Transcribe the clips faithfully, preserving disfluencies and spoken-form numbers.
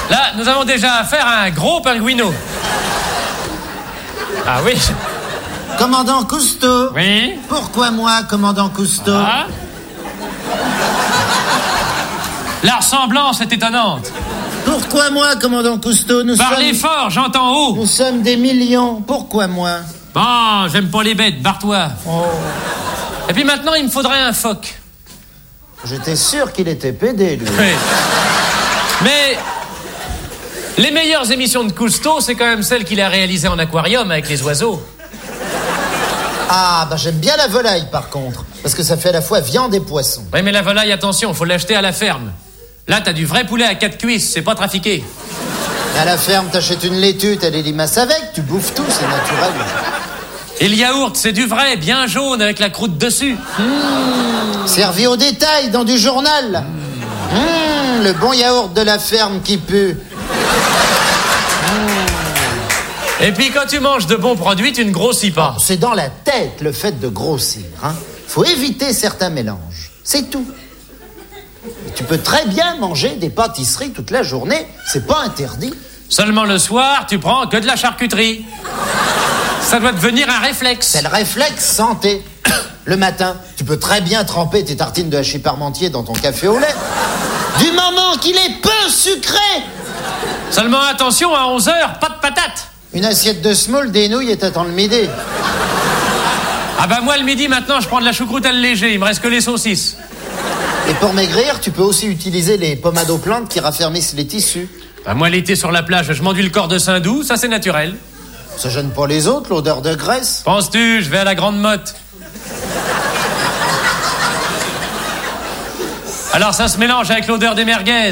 Là, nous avons déjà affaire à un gros pingouino. Ah oui. Commandant Cousteau. Oui. Pourquoi moi, commandant Cousteau? Ah. La ressemblance est étonnante. Pourquoi moi, commandant Cousteau? Nous Parlez sommes... fort, j'entends haut. Nous sommes des millions. Pourquoi moi? Bon, j'aime pas les bêtes, barre-toi. Oh. Et puis maintenant, il me faudrait un phoque. J'étais sûr qu'il était pédé, lui. Oui. Mais les meilleures émissions de Cousteau, c'est quand même celles qu'il a réalisées en aquarium avec les oiseaux. Ah, bah j'aime bien la volaille, par contre. Parce que ça fait à la fois viande et poisson. Oui, mais la volaille, attention, faut l'acheter à la ferme. Là, t'as du vrai poulet à quatre cuisses, c'est pas trafiqué. À la ferme, t'achètes une laitue, t'as les limaces avec, tu bouffes tout, c'est naturel. Et le yaourt, c'est du vrai, bien jaune, avec la croûte dessus. Mmh. Servi au détail, dans du journal. Mmh, le bon yaourt de la ferme qui pue. Mmh. Et puis, quand tu manges de bons produits, tu ne grossis pas. Oh, c'est dans la tête, le fait de grossir. Hein. Faut éviter certains mélanges. C'est tout. Et tu peux très bien manger des pâtisseries toute la journée. C'est pas interdit. Seulement le soir, tu prends que de la charcuterie. Ça doit devenir un réflexe. C'est le réflexe santé. Le matin, tu peux très bien tremper tes tartines de hachis parmentier dans ton café au lait. Du moment qu'il est peu sucré. Seulement attention, à onze heures, pas de patates. Une assiette de semoule, des nouilles et t'attends le midi. Ah bah moi, le midi, maintenant, je prends de la choucroute à léger. Il me reste que les saucisses. Et pour maigrir, tu peux aussi utiliser les pommades aux plantes qui raffermissent les tissus. Bah moi, l'été sur la plage, je m'enduis le corps de Saint-Doux, ça c'est naturel. Ça gêne pas les autres, l'odeur de graisse? Penses-tu, je vais à la Grande Motte. Alors ça se mélange avec l'odeur des merguez.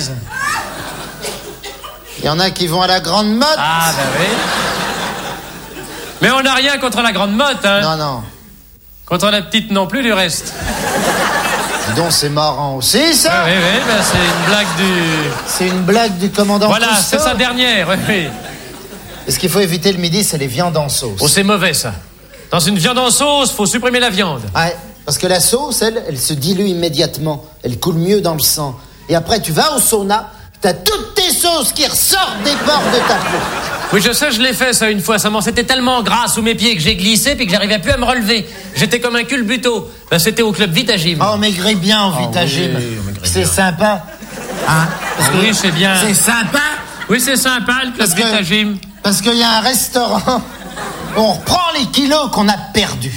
Il y en a qui vont à la Grande Motte. Ah bah oui. Mais on n'a rien contre la Grande Motte, hein. Non, non. Contre la petite non plus, du reste. Dis donc, c'est marrant aussi, ça. Ah, oui, oui, bah, c'est une blague du... C'est une blague du commandant Voilà, Cousteau. c'est sa dernière, oui, oui. Et ce qu'il faut éviter le midi, c'est les viandes en sauce. Oh, c'est mauvais, ça. Dans une viande en sauce, faut supprimer la viande. Ouais, parce que la sauce, elle, elle se dilue immédiatement. Elle coule mieux dans le sang. Et après, tu vas au sauna, t'as toutes tes sauces qui ressortent des pores de ta peau. Oui, je sais, je l'ai fait, ça, une fois. Seulement, c'était tellement gras sous mes pieds que j'ai glissé puis que j'arrivais plus à me relever. J'étais comme un culbuto. Ben, c'était au club Vitagym. Oh, maigris bien au Oh, Vitagym. oui, c'est sympa. Hein? Parce que Oui, c'est bien. C'est sympa. Oui, c'est sympa, le club Parce que- Vitagym. Parce qu'il y a un restaurant où on reprend les kilos qu'on a perdus.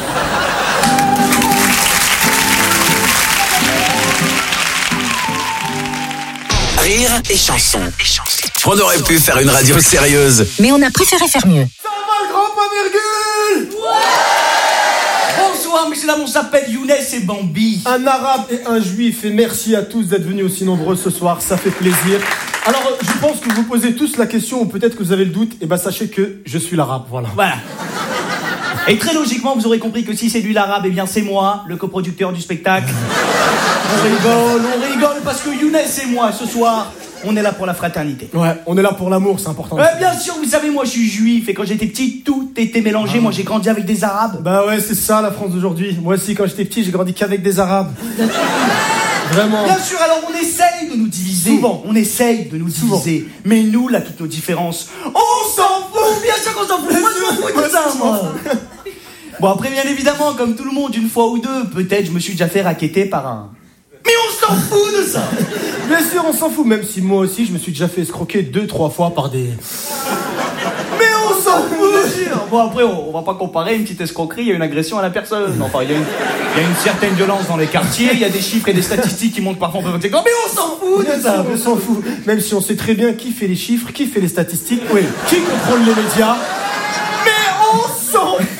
Rire et chanson. On aurait pu faire une radio sérieuse. Mais on a préféré faire mieux. Ça va le grand point virgule. Ouais. Bonsoir, messieurs dames, on s'appelle Younes et Bambi. Un arabe et un juif, et merci à tous d'être venus aussi nombreux ce soir, ça fait plaisir. Alors, euh, je pense que vous posez tous la question, ou peut-être que vous avez le doute, et ben sachez que je suis l'arabe, voilà. Voilà. Et très logiquement, vous aurez compris que si c'est lui l'arabe, eh bien c'est moi, le coproducteur du spectacle. On rigole, on rigole, parce que Younes et moi, ce soir, on est là pour la fraternité. Ouais, on est là pour l'amour, c'est important. Ouais, bien sûr, vous savez, moi je suis juif, et quand j'étais petit, tout était mélangé. Ah. Moi j'ai grandi avec des arabes. Bah ouais, c'est ça la France d'aujourd'hui. Moi aussi, quand j'étais petit, j'ai grandi qu'avec des arabes. Vraiment. Bien sûr, alors on essaye de nous diviser. Souvent. On essaye de nous Souvent. diviser. Mais nous, là, toutes nos différences, on s'en fout. Bien sûr qu'on s'en fout. Moi, je m'en fous de ça, moi. Bon, après, bien évidemment, comme tout le monde, une fois ou deux, peut-être je me suis déjà fait racketter par un... Mais on s'en fout de ça. Bien sûr, on s'en fout, même si moi aussi, je me suis déjà fait escroquer deux, trois fois par des... Mais on s'en fout. Bon, après, on, on va pas comparer une petite escroquerie, il y a une agression à la personne. Enfin, il y a une, il y a une certaine violence dans les quartiers, il y a des chiffres et des statistiques qui montrent parfois un peu votre secteur. Mais on s'en fout de ça. On s'en fout. Même si on sait très bien qui fait les chiffres, qui fait les statistiques, oui, qui contrôle les médias. Mais on s'en fout.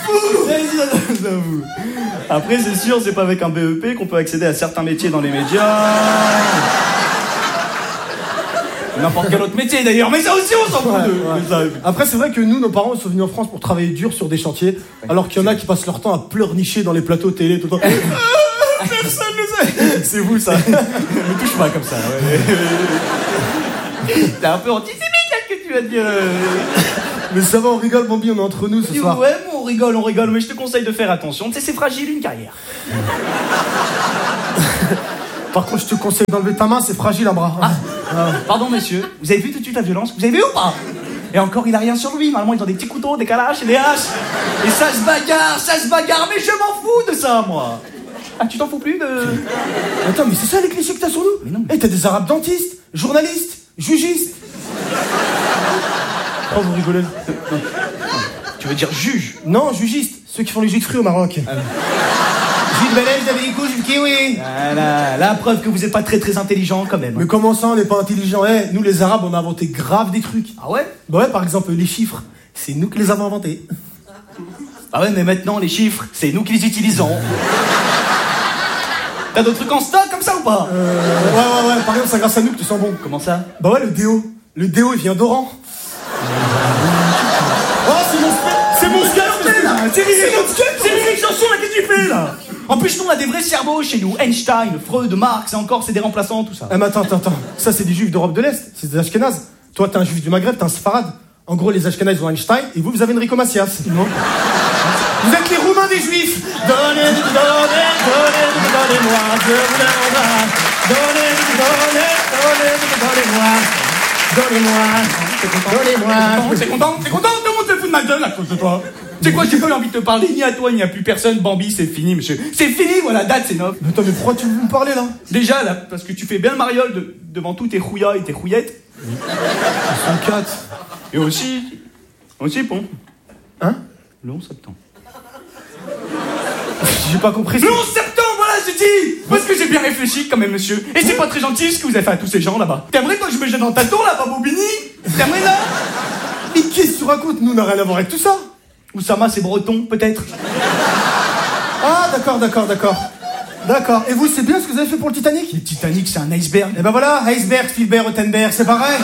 Après, c'est sûr, c'est pas avec un B E P qu'on peut accéder à certains métiers dans les médias. N'importe quel autre métier d'ailleurs, mais ça aussi on s'en fout Ouais, de ouais. de ça. Après, c'est vrai que nous, nos parents, ils sont venus en France pour travailler dur sur des chantiers, alors qu'il y en a qui passent leur temps à pleurnicher dans les plateaux télé tout le temps. Ah, personne ne sait. C'est vous ça. Ne touche pas comme ça. Ouais. T'es un peu antisémite là ce que tu vas dire. Mais ça va, on rigole, Bambi, on est entre nous ce soir. Ouais, bon, on rigole, on rigole, mais je te conseille de faire attention. Tu sais, c'est fragile une carrière. Par contre, je te conseille d'enlever ta main, c'est fragile un bras. Ah, Ah, pardon, monsieur. Vous avez vu tout de suite la violence? Vous avez vu ou pas? Et encore, il a rien sur lui. Normalement, ils ont des petits couteaux, des calaches et des haches. Et ça se bagarre, ça se bagarre. Mais je m'en fous de ça, moi. Ah, tu t'en fous plus de... Attends, mais c'est ça les clichés que t'as sur nous? Mais non. Eh, t'as des arabes dentistes, journalistes, jugistes. Oh, vous rigolez. Non. Tu veux dire juge? Non, jugistes, ceux qui font les jus de fruits au Maroc. Ah, Jus de banane, d'abricot, jus de kiwi. voilà, la preuve que vous êtes pas très très intelligent quand même. Mais comment ça, on n'est pas intelligent? Eh, nous les arabes, on a inventé grave des trucs. Ah ouais? Bah ouais, par exemple, les chiffres, c'est nous qui les avons inventés. Ah ouais, mais maintenant, les chiffres, c'est nous qui les utilisons. T'as d'autres trucs en stock comme ça ou pas? Euh, ouais, ouais, ouais, par exemple, c'est grâce à nous que tu sens bon. Comment ça? Bah ouais, le déo. Le déo, il vient d'Oran. Oh, c'est mon spe- c'est mon sketch, là. C'est Riri Chanson, là, qu'est-ce que tu fais, là? En plus, nous, on a des vrais cerveaux chez nous. Einstein, Freud, Marx, et encore, c'est des remplaçants, tout ça. Eh, mais attends, attends, attends. Ça, c'est des juifs d'Europe de l'Est. C'est des Ashkénazes. Toi, t'es un juif du Maghreb, t'es un Sfarad. En gros, les Ashkénazes ont Einstein, et vous, vous avez Enrico Macias. Non? Vous êtes les Roumains des juifs. Donnez, donnez, donnez, donnez-moi, je vous demande. Donnez, donnez, donnez, donnez-moi. Donnez-moi. T'es content? Donnez-moi. T'es content? T'es content? Tout le monde se fout de ma gueule à cause de toi. C'est quoi, j'ai pas eu envie de te parler ni à toi ni à plus personne. Bambi, c'est fini, monsieur. C'est fini, voilà, date, c'est neuf. Mais attends, mais pourquoi tu veux me parler, là? Déjà, là, parce que tu fais bien le mariole de- devant tous tes rouillas et tes rouillettes. Un quatre. Et aussi, aussi, bon, Hein? le onze septembre. J'ai pas compris. Le onze septembre, voilà, j'ai dit. Parce que j'ai bien réfléchi quand même, monsieur. Et c'est pas très gentil ce que vous avez fait à tous ces gens là-bas. T'aimerais toi que je me jette dans ta tour là, Bobini? T'aimerais là? Mais qu'est-ce que tu racontes? Nous, on n'a rien à voir avec tout ça. Oussama, c'est breton, peut-être. Ah, d'accord, d'accord, d'accord. D'accord. Et vous, c'est bien ce que vous avez fait pour le Titanic? Le Titanic, c'est un iceberg. Eh ben voilà, iceberg, Spielberg, Rottenberg, c'est pareil.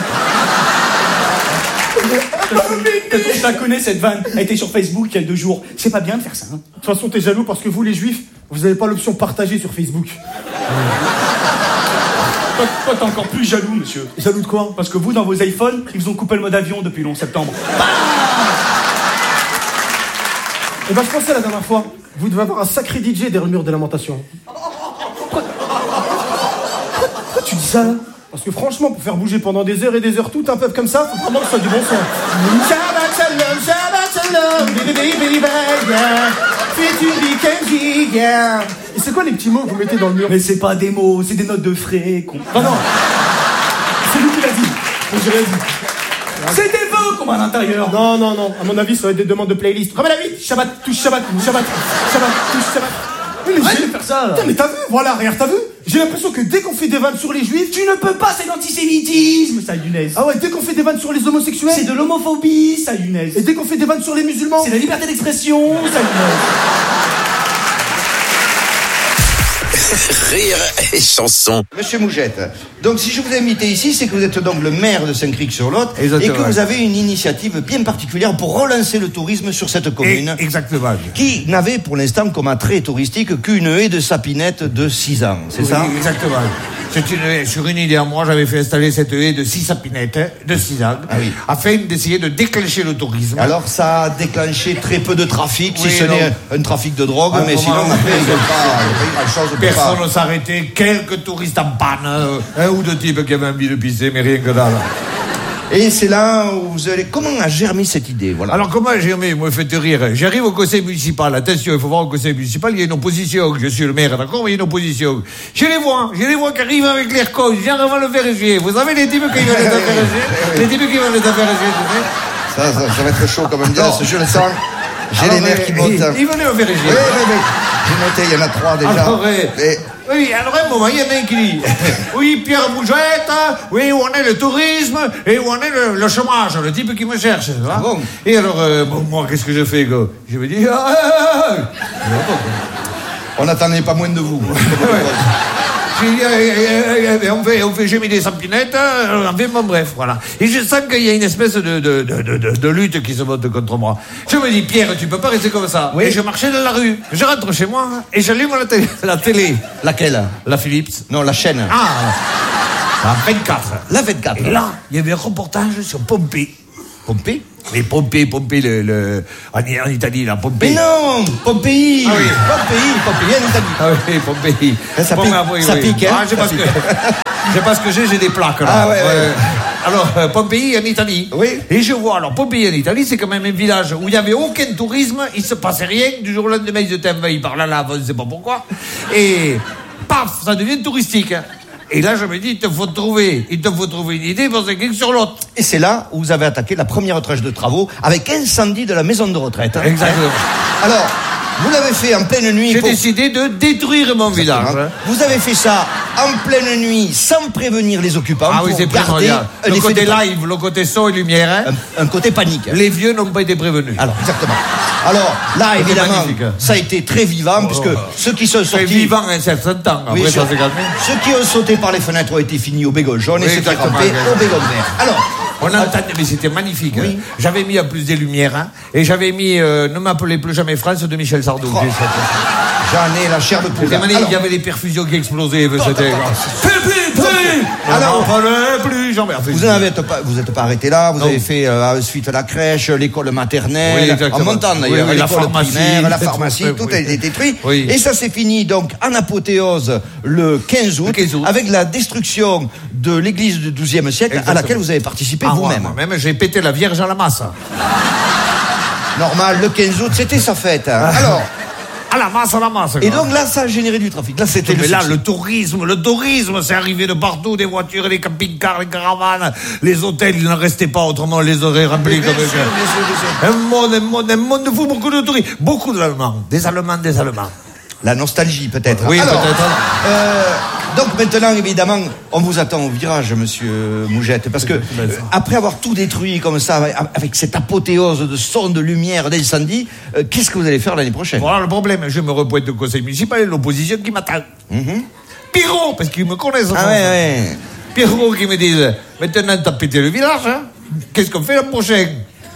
Je la connais cette vanne. Elle était sur Facebook il y a deux jours. C'est pas bien de faire ça. Hein. De toute façon, t'es jaloux parce que vous, les juifs, vous avez pas l'option partagée sur Facebook. Toi, toi, t'es encore plus jaloux, monsieur. Jaloux de quoi? Parce que vous, dans vos iPhones, ils vous ont coupé le mode avion depuis le onze septembre. Eh ben, je pensais la dernière fois, vous devez avoir un sacré D J des remures de lamentation. Pourquoi tu dis ça, là? Parce que franchement, pour faire bouger pendant des heures et des heures tout un peuple comme ça, faut vraiment que ce soit du bon son. Shabbat shalom, Shabbat shalom, baby baby baby, yeah. Fais-tu du Kenji, yeah. Et c'est quoi les petits mots que vous mettez dans le mur? Mais c'est pas des mots, c'est des notes de frais, con. Ah non, c'est lui qui l'a dit. Moi, j'ai rien dit. C'est des vœux qu'on a à l'intérieur. Non, non, non. À mon avis, ça va être des demandes de playlist. Remets la vite. Shabbat, touche Shabbat, Shabbat, Shabbat, touche Shabbat. Oui, mais Arrête j'ai- de faire ça, là. Putain, mais t'as vu? Voilà, regarde, t'as vu? J'ai l'impression que dès qu'on fait des vannes sur les juifs, Tu ne peux pas, c'est l'antisémitisme, ça, Younes. ah ouais, dès qu'on fait des vannes sur les homosexuels, C'est de l'homophobie, ça, Younes. et dès qu'on fait des vannes sur les musulmans, C'est la liberté d'expression, ça, Younes. Rire et chanson. Monsieur Mougette, donc si je vous ai invité ici, c'est que vous êtes donc le maire de Saint-Cric-sur-Lot et Exactement. que vous avez une initiative bien particulière pour relancer le tourisme sur cette commune. Et- exactement. Qui n'avait pour l'instant comme attrait touristique qu'une haie de sapinette de six ans, c'est Oui, ça? Exactement. C'est une haie, sur une idée à moi, j'avais fait installer cette haie de six sapinettes de six ans, Ah oui. afin d'essayer de déclencher le tourisme. Alors ça a déclenché très peu de trafic, si Oui, ce non. n'est un trafic de drogue, Ah, mais bon, sinon bah, après oui. il n'y a pas, il y a pas eu grand-chose. on peut Personne pas- ne s'arrêtait, quelques touristes en panne, euh, un ou deux types qui avaient envie de pisser, mais rien que dalle. Et c'est là où vous allez... Comment a germé cette idée, voilà. Alors comment j'ai aimé, me faites rire. J'arrive au conseil municipal, attention, il faut voir au conseil municipal, il y a une opposition, je suis le maire, d'accord, mais il y a une opposition. Je les vois, je les vois qui arrivent avec l'air con, viens avant le vérifier. Vous savez les types qui veulent les affaires les types qui veulent les affaires tu sais. Ça, ça, ça va être chaud quand même, Dias, je le sens. J'ai Alors, les nerfs euh, qui montent. Ils, ils venaient me vérifier. Oui, oui, oui. J'ai noté, il y en a trois déjà. Alors, euh, Et- oui, alors un moment, il y en a un qui dit oui, Pierre Bougette, oui, où en est le tourisme et où en est le, le chômage, le type qui me cherche. Tu vois. Ah bon. Et alors, euh, bon, moi, qu'est-ce que je fais, quoi? Je me dis ah, ah, ah. On n'attendait pas moins de vous. J'ai dit, euh, euh, euh, on fait, on fait, j'ai mis des sampinettes, euh, enfin, bon, bref, voilà. Et je sens qu'il y a une espèce de, de, de, de, de, de lutte qui se monte contre moi. Je me dis, Pierre, tu peux pas rester comme ça. Oui. Et je marchais dans la rue. Je rentre chez moi et j'allume la télé. La télé. Laquelle? La Philips. Non, la chaîne. Ah, la vingt-quatre. La vingt-quatre. Et là, il y avait un reportage sur Pompée. Pompée? Les Pompée, Pompée, le, le, en, en Italie, là, Pompée. Mais non, Pompéi. Ah oui. Pompéi, Pompéi, en Italie. Ah oui, Pompée. Ça Bon, pique, bah, oui, ça oui. pique, hein. Ah, je Ça pense pique. que... C'est parce que j'ai, j'ai des plaques là. Ah ouais, ouais. Euh, alors, euh, Pompéi en Italie. Oui. Et je vois, alors Pompéi en Italie, c'est quand même un village où il n'y avait aucun tourisme, il se passait rien, du jour au lendemain, ils étaient envahis par la lave, on ne sait pas pourquoi. Et paf, ça devient touristique. Et là, je me dis, il te faut trouver, il te faut trouver une idée pour s'inscrire sur l'autre. Et c'est là où vous avez attaqué la première tranche de travaux avec incendie de la maison de retraite. Hein. Exactement. Alors, vous l'avez fait en pleine nuit. J'ai pour... décidé de détruire mon village. Hein. Vous avez fait ça en pleine nuit, sans prévenir les occupants. Ah oui, pour c'est garder primordial. un Le effet côté de... live, le côté son et lumière. Hein. un, un côté panique. Les vieux n'ont pas été prévenus. Alors, exactement. Alors, là, C'était évidemment, magnifique. ça a été très vivant, Oh, puisque oh. ceux qui sont C'est sortis... vivant un certain temps. Après, Oui, ça ceux- s'est calmé. Ceux qui ont sauté par les fenêtres ont été finis au bégon jaune Oui, et ceux qui exactement, rampaient exactement. au bégon vert. Alors, On entendait, mais c'était magnifique. Oui. Hein. J'avais mis en plus des lumières, hein, et j'avais mis euh, Ne m'appelez plus jamais France de Michel Sardou. Oh. j'en ai la chair de poule. C'était magnifique, Alors, il y avait les perfusions qui explosaient. C'était... Plus, plus, plus Alors, On n'en plus jamais. Enfin, vous n'êtes pas, vous êtes pas arrêté là, vous Non. avez fait euh, ensuite la crèche, l'école maternelle, Oui, exactement. en montant d'ailleurs, Oui, oui, la l'école pharmacie, primaire, la tout, pharmacie, oui, tout oui. a été détruit. Oui. Et ça s'est fini donc en apothéose le quinze août, Le quinze août. avec la destruction de l'église du douzième siècle Exactement. à laquelle vous avez participé Ah, vous-même. moi, Moi-même, j'ai pété la Vierge à la masse. Normal, le quinze août, c'était sa fête. hein. Alors, À la masse, à la masse. et quoi. donc là, ça a généré du trafic. Là, c'était Mais le là, succès. le tourisme, le tourisme, c'est arrivé de partout, des voitures, des camping-cars, les caravanes, les hôtels, il n'en restait pas, autrement on les aurait remplis Bien comme sûr, bien sûr, bien sûr. un monde, un monde, un monde de fou, beaucoup de touristes, beaucoup d'Allemands, des Allemands, des Allemands. La nostalgie, peut-être. Oui, Alors, peut-être. euh, donc maintenant, évidemment, on vous attend au virage, monsieur Mougette, parce que euh, après avoir tout détruit comme ça, avec, avec cette apothéose de son, de lumière, d'incendie, euh, qu'est-ce que vous allez faire l'année prochaine? Voilà le problème, je me repointe au conseil municipal et l'opposition qui m'attend. Pierrot, parce qu'ils me connaissent. Ah enfin. ouais, ouais. Pierrot qui me disent, maintenant t'as pété le village, hein, qu'est-ce qu'on fait l'an prochain?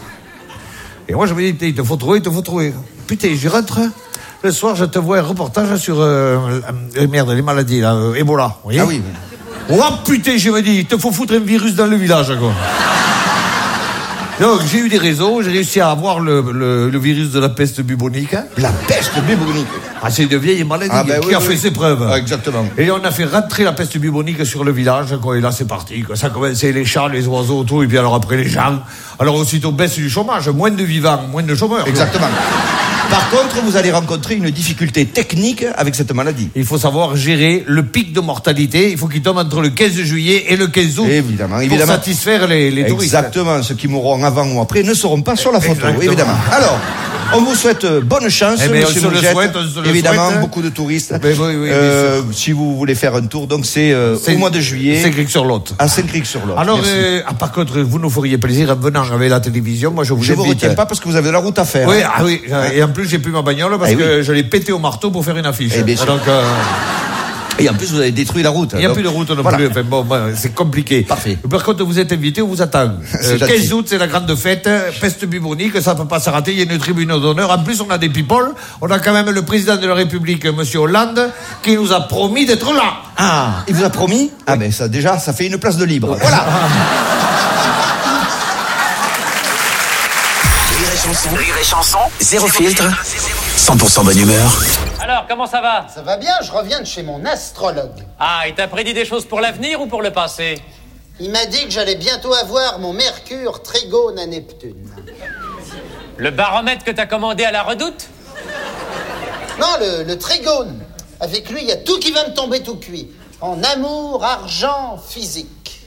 Et moi je me dis, il te faut trouver, il te faut trouver. Putain, je rentre, le soir je te vois un reportage sur, euh, euh, merde, les maladies, là, euh, Ebola, vous voyez? Ah oui. Oh putain, je me dis, il te faut foutre un virus dans le village, quoi. Donc j'ai eu des réseaux, j'ai réussi à avoir le, le, le virus de la peste bubonique. Hein. La peste bubonique. Ah, c'est une vieille maladie Ah, ben qui oui, a oui. fait ses preuves. Ah, exactement. Et on a fait rentrer la peste bubonique sur le village, quoi, et là c'est parti. Quoi. Ça commençait les chats, les oiseaux, tout, et puis alors après les gens. Alors aussitôt baisse du chômage, moins de vivants, moins de chômeurs. quoi. Exactement. Par contre, vous allez rencontrer une difficulté technique avec cette maladie. Il faut savoir gérer le pic de mortalité. Il faut qu'il tombe entre le quinze juillet et le quinze août. Évidemment, pour évidemment. satisfaire les, les touristes. Exactement. Ceux qui mourront avant ou après ne seront pas sur la photo, Exactement. évidemment. Alors, on vous souhaite euh, bonne chance, Eh ben, monsieur on se le Mougette. souhaite, on se le Évidemment, souhaite, hein. beaucoup de touristes. Ben oui, oui, Euh, si vous voulez faire un tour, donc c'est euh, C'est- au mois de juillet C'est cric sur l'autre. à Saint-Cric-sur-Lot. Alors, Merci. euh, ah, par contre, vous nous feriez plaisir en venant avec la télévision. Moi, je vous je vous invite. retiens pas parce que vous avez de la route à faire. Oui, hein. ah oui, et en plus j'ai plus ma bagnole parce Eh que oui. je l'ai pété au marteau pour faire une affiche. Eh bien sûr. Donc, euh, Et en plus, vous avez détruit la route. il n'y a Donc, plus de route non voilà. plus. Enfin, bon, ben, c'est compliqué. Parfait. Par contre, vous êtes invité, on vous attend. C'est Euh, gentil. quinze août, c'est la grande fête. Peste bubonique, ça ne peut pas se rater. Il y a une tribune d'honneur. En plus, on a des people. On a quand même le président de la République, monsieur Hollande, qui nous a promis d'être là. Ah, il vous a promis? Ah ben ça, déjà, ça fait une place de libre. Voilà. Rire et chanson. Rire et chanson. Zéro filtre. cent pour cent bonne humeur. Alors, comment ça va? Ça va bien, je reviens de chez mon astrologue. Ah, il t'a prédit des choses pour l'avenir ou pour le passé? Il m'a dit que j'allais bientôt avoir mon Mercure trigone à Neptune. Le baromètre que t'as commandé à la Redoute? Non, le, le trigone. Avec lui, il y a tout qui va me tomber tout cuit. En amour, argent, physique.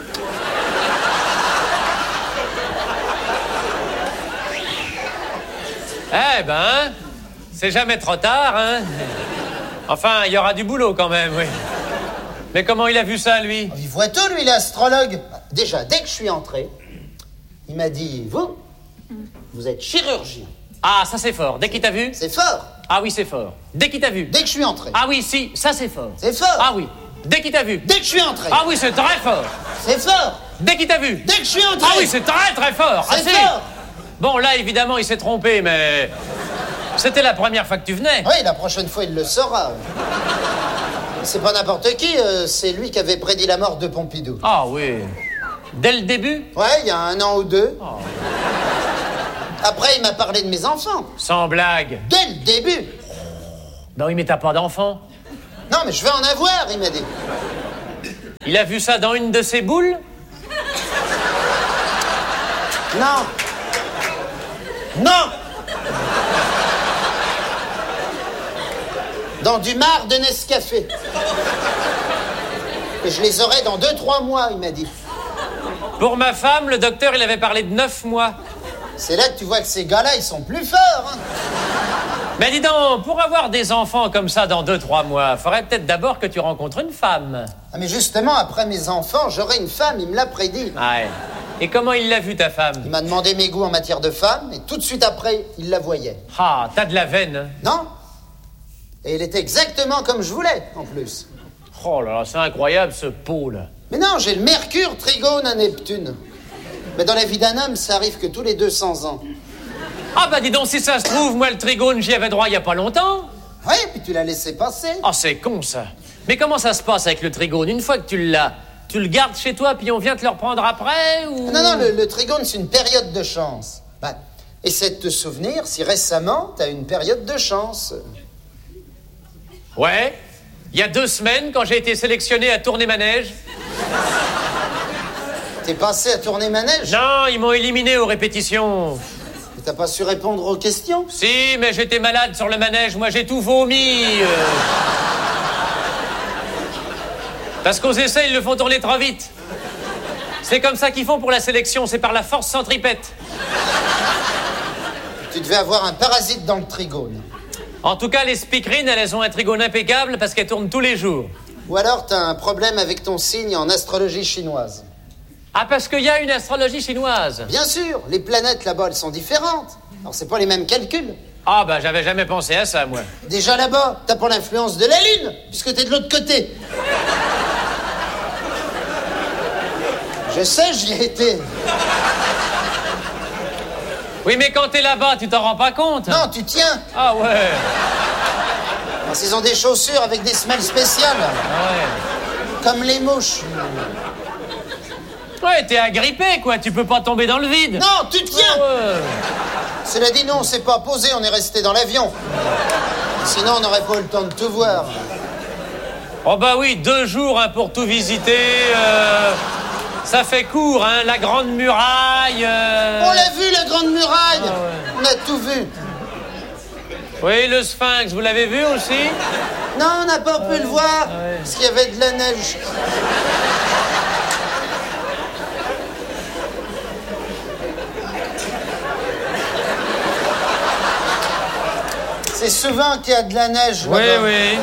Eh ben, c'est jamais trop tard, hein? Enfin, il y aura du boulot quand même, oui. Mais comment il a vu ça, lui? Il voit tout, lui, l'astrologue. Déjà, dès que je suis entré, il m'a dit, vous, vous êtes chirurgien. Ah, ça c'est fort. Dès qu'il t'a vu? C'est fort. Ah oui, c'est fort. Dès qu'il t'a vu? Dès que je suis entré. Ah oui, si, ça c'est fort. C'est fort. Ah oui. Dès qu'il t'a vu? Dès que je suis entré. Ah oui, c'est très fort. C'est fort. Dès qu'il t'a vu? Dès que je suis entré. Ah oui, c'est très très fort. C'est Ah, si. fort. Bon, là, évidemment, il s'est trompé, mais c'était la première fois que tu venais. Oui, la prochaine fois, il le saura. C'est pas n'importe qui, euh, c'est lui qui avait prédit la mort de Pompidou. Ah oui. Dès le début? Ouais, il y a un an ou deux. Après, il m'a parlé de mes enfants. Sans blague. Dès le début. Ben oui, mais t'as pas d'enfant. Non, mais je vais en avoir, il m'a dit. Il a vu ça dans une de ses boules? Non. Non. Dans du marc de Nescafé. Et je les aurai dans deux, trois mois, il m'a dit. Pour ma femme, le docteur, il avait parlé de neuf mois. C'est là que tu vois que ces gars-là, ils sont plus forts, hein. Mais dis donc, pour avoir des enfants comme ça dans deux, trois mois, faudrait peut-être d'abord que tu rencontres une femme. Ah, mais justement, après mes enfants, j'aurai une femme, il me l'a prédit. Ouais. Et comment il l'a vu, ta femme? Il m'a demandé mes goûts en matière de femme, et tout de suite après, il la voyait. Ah, t'as de la veine. Non. Et il était exactement comme je voulais, en plus. Oh là là, c'est incroyable, ce pot, là. Mais non, j'ai le Mercure trigone à Neptune. Mais dans la vie d'un homme, ça arrive que tous les deux cents ans. Ah bah dis donc, si ça se trouve, moi, le trigone, j'y avais droit il y a pas longtemps. Oui, puis tu l'as laissé passer. Ah, c'est con, ça. Mais comment ça se passe avec le trigone? Une fois que tu l'as, tu le gardes chez toi, puis on vient te le reprendre après, ou... Non, non, le, le trigone, c'est une période de chance. Ben, essaie de te souvenir si récemment, t'as une période de chance. Ouais. Il y a deux semaines, quand j'ai été sélectionné à tourner manège. T'es passé à tourner manège? Non, ils m'ont éliminé aux répétitions. Mais t'as pas su répondre aux questions? Si, mais j'étais malade sur le manège. Moi, j'ai tout vomi. euh. Parce qu'aux essais, ils le font tourner trop vite. C'est comme ça qu'ils font pour la sélection. C'est par la force centripète. Tu devais avoir un parasite dans le trigone. En tout cas, les speakerines, elles ont un trigone impeccable parce qu'elles tournent tous les jours. Ou alors t'as un problème avec ton signe en astrologie chinoise. Ah, parce qu'il y a une astrologie chinoise. Bien sûr, les planètes là-bas, elles sont différentes. Alors c'est pas les mêmes calculs. Ah, bah, j'avais jamais pensé à ça, moi. Déjà là-bas, t'as pas l'influence de la Lune, puisque t'es de l'autre côté. Je sais, j'y ai été. Oui, mais quand t'es là-bas, tu t'en rends pas compte? Non, tu tiens. Ah, ouais. Parce qu'ils ont des chaussures avec des semelles spéciales. Ah, ouais. Comme les mouches. Ouais, t'es agrippé, quoi. Tu peux pas tomber dans le vide. Non, tu tiens. Ah, ouais. Cela dit, non, on s'est pas posé, on est resté dans l'avion. Sinon, on n'aurait pas eu le temps de tout voir. Oh bah oui, deux jours hein, pour tout visiter. Euh, ça fait court, hein. La Grande Muraille. Euh... On l'a vu, la Grande Muraille. Ah, ouais. On a tout vu. Oui, le Sphinx, vous l'avez vu aussi? Non, on n'a pas pu le voir, Ah, ouais. parce qu'il y avait de la neige. C'est souvent qu'il y a de la neige Oui, là-bas. oui.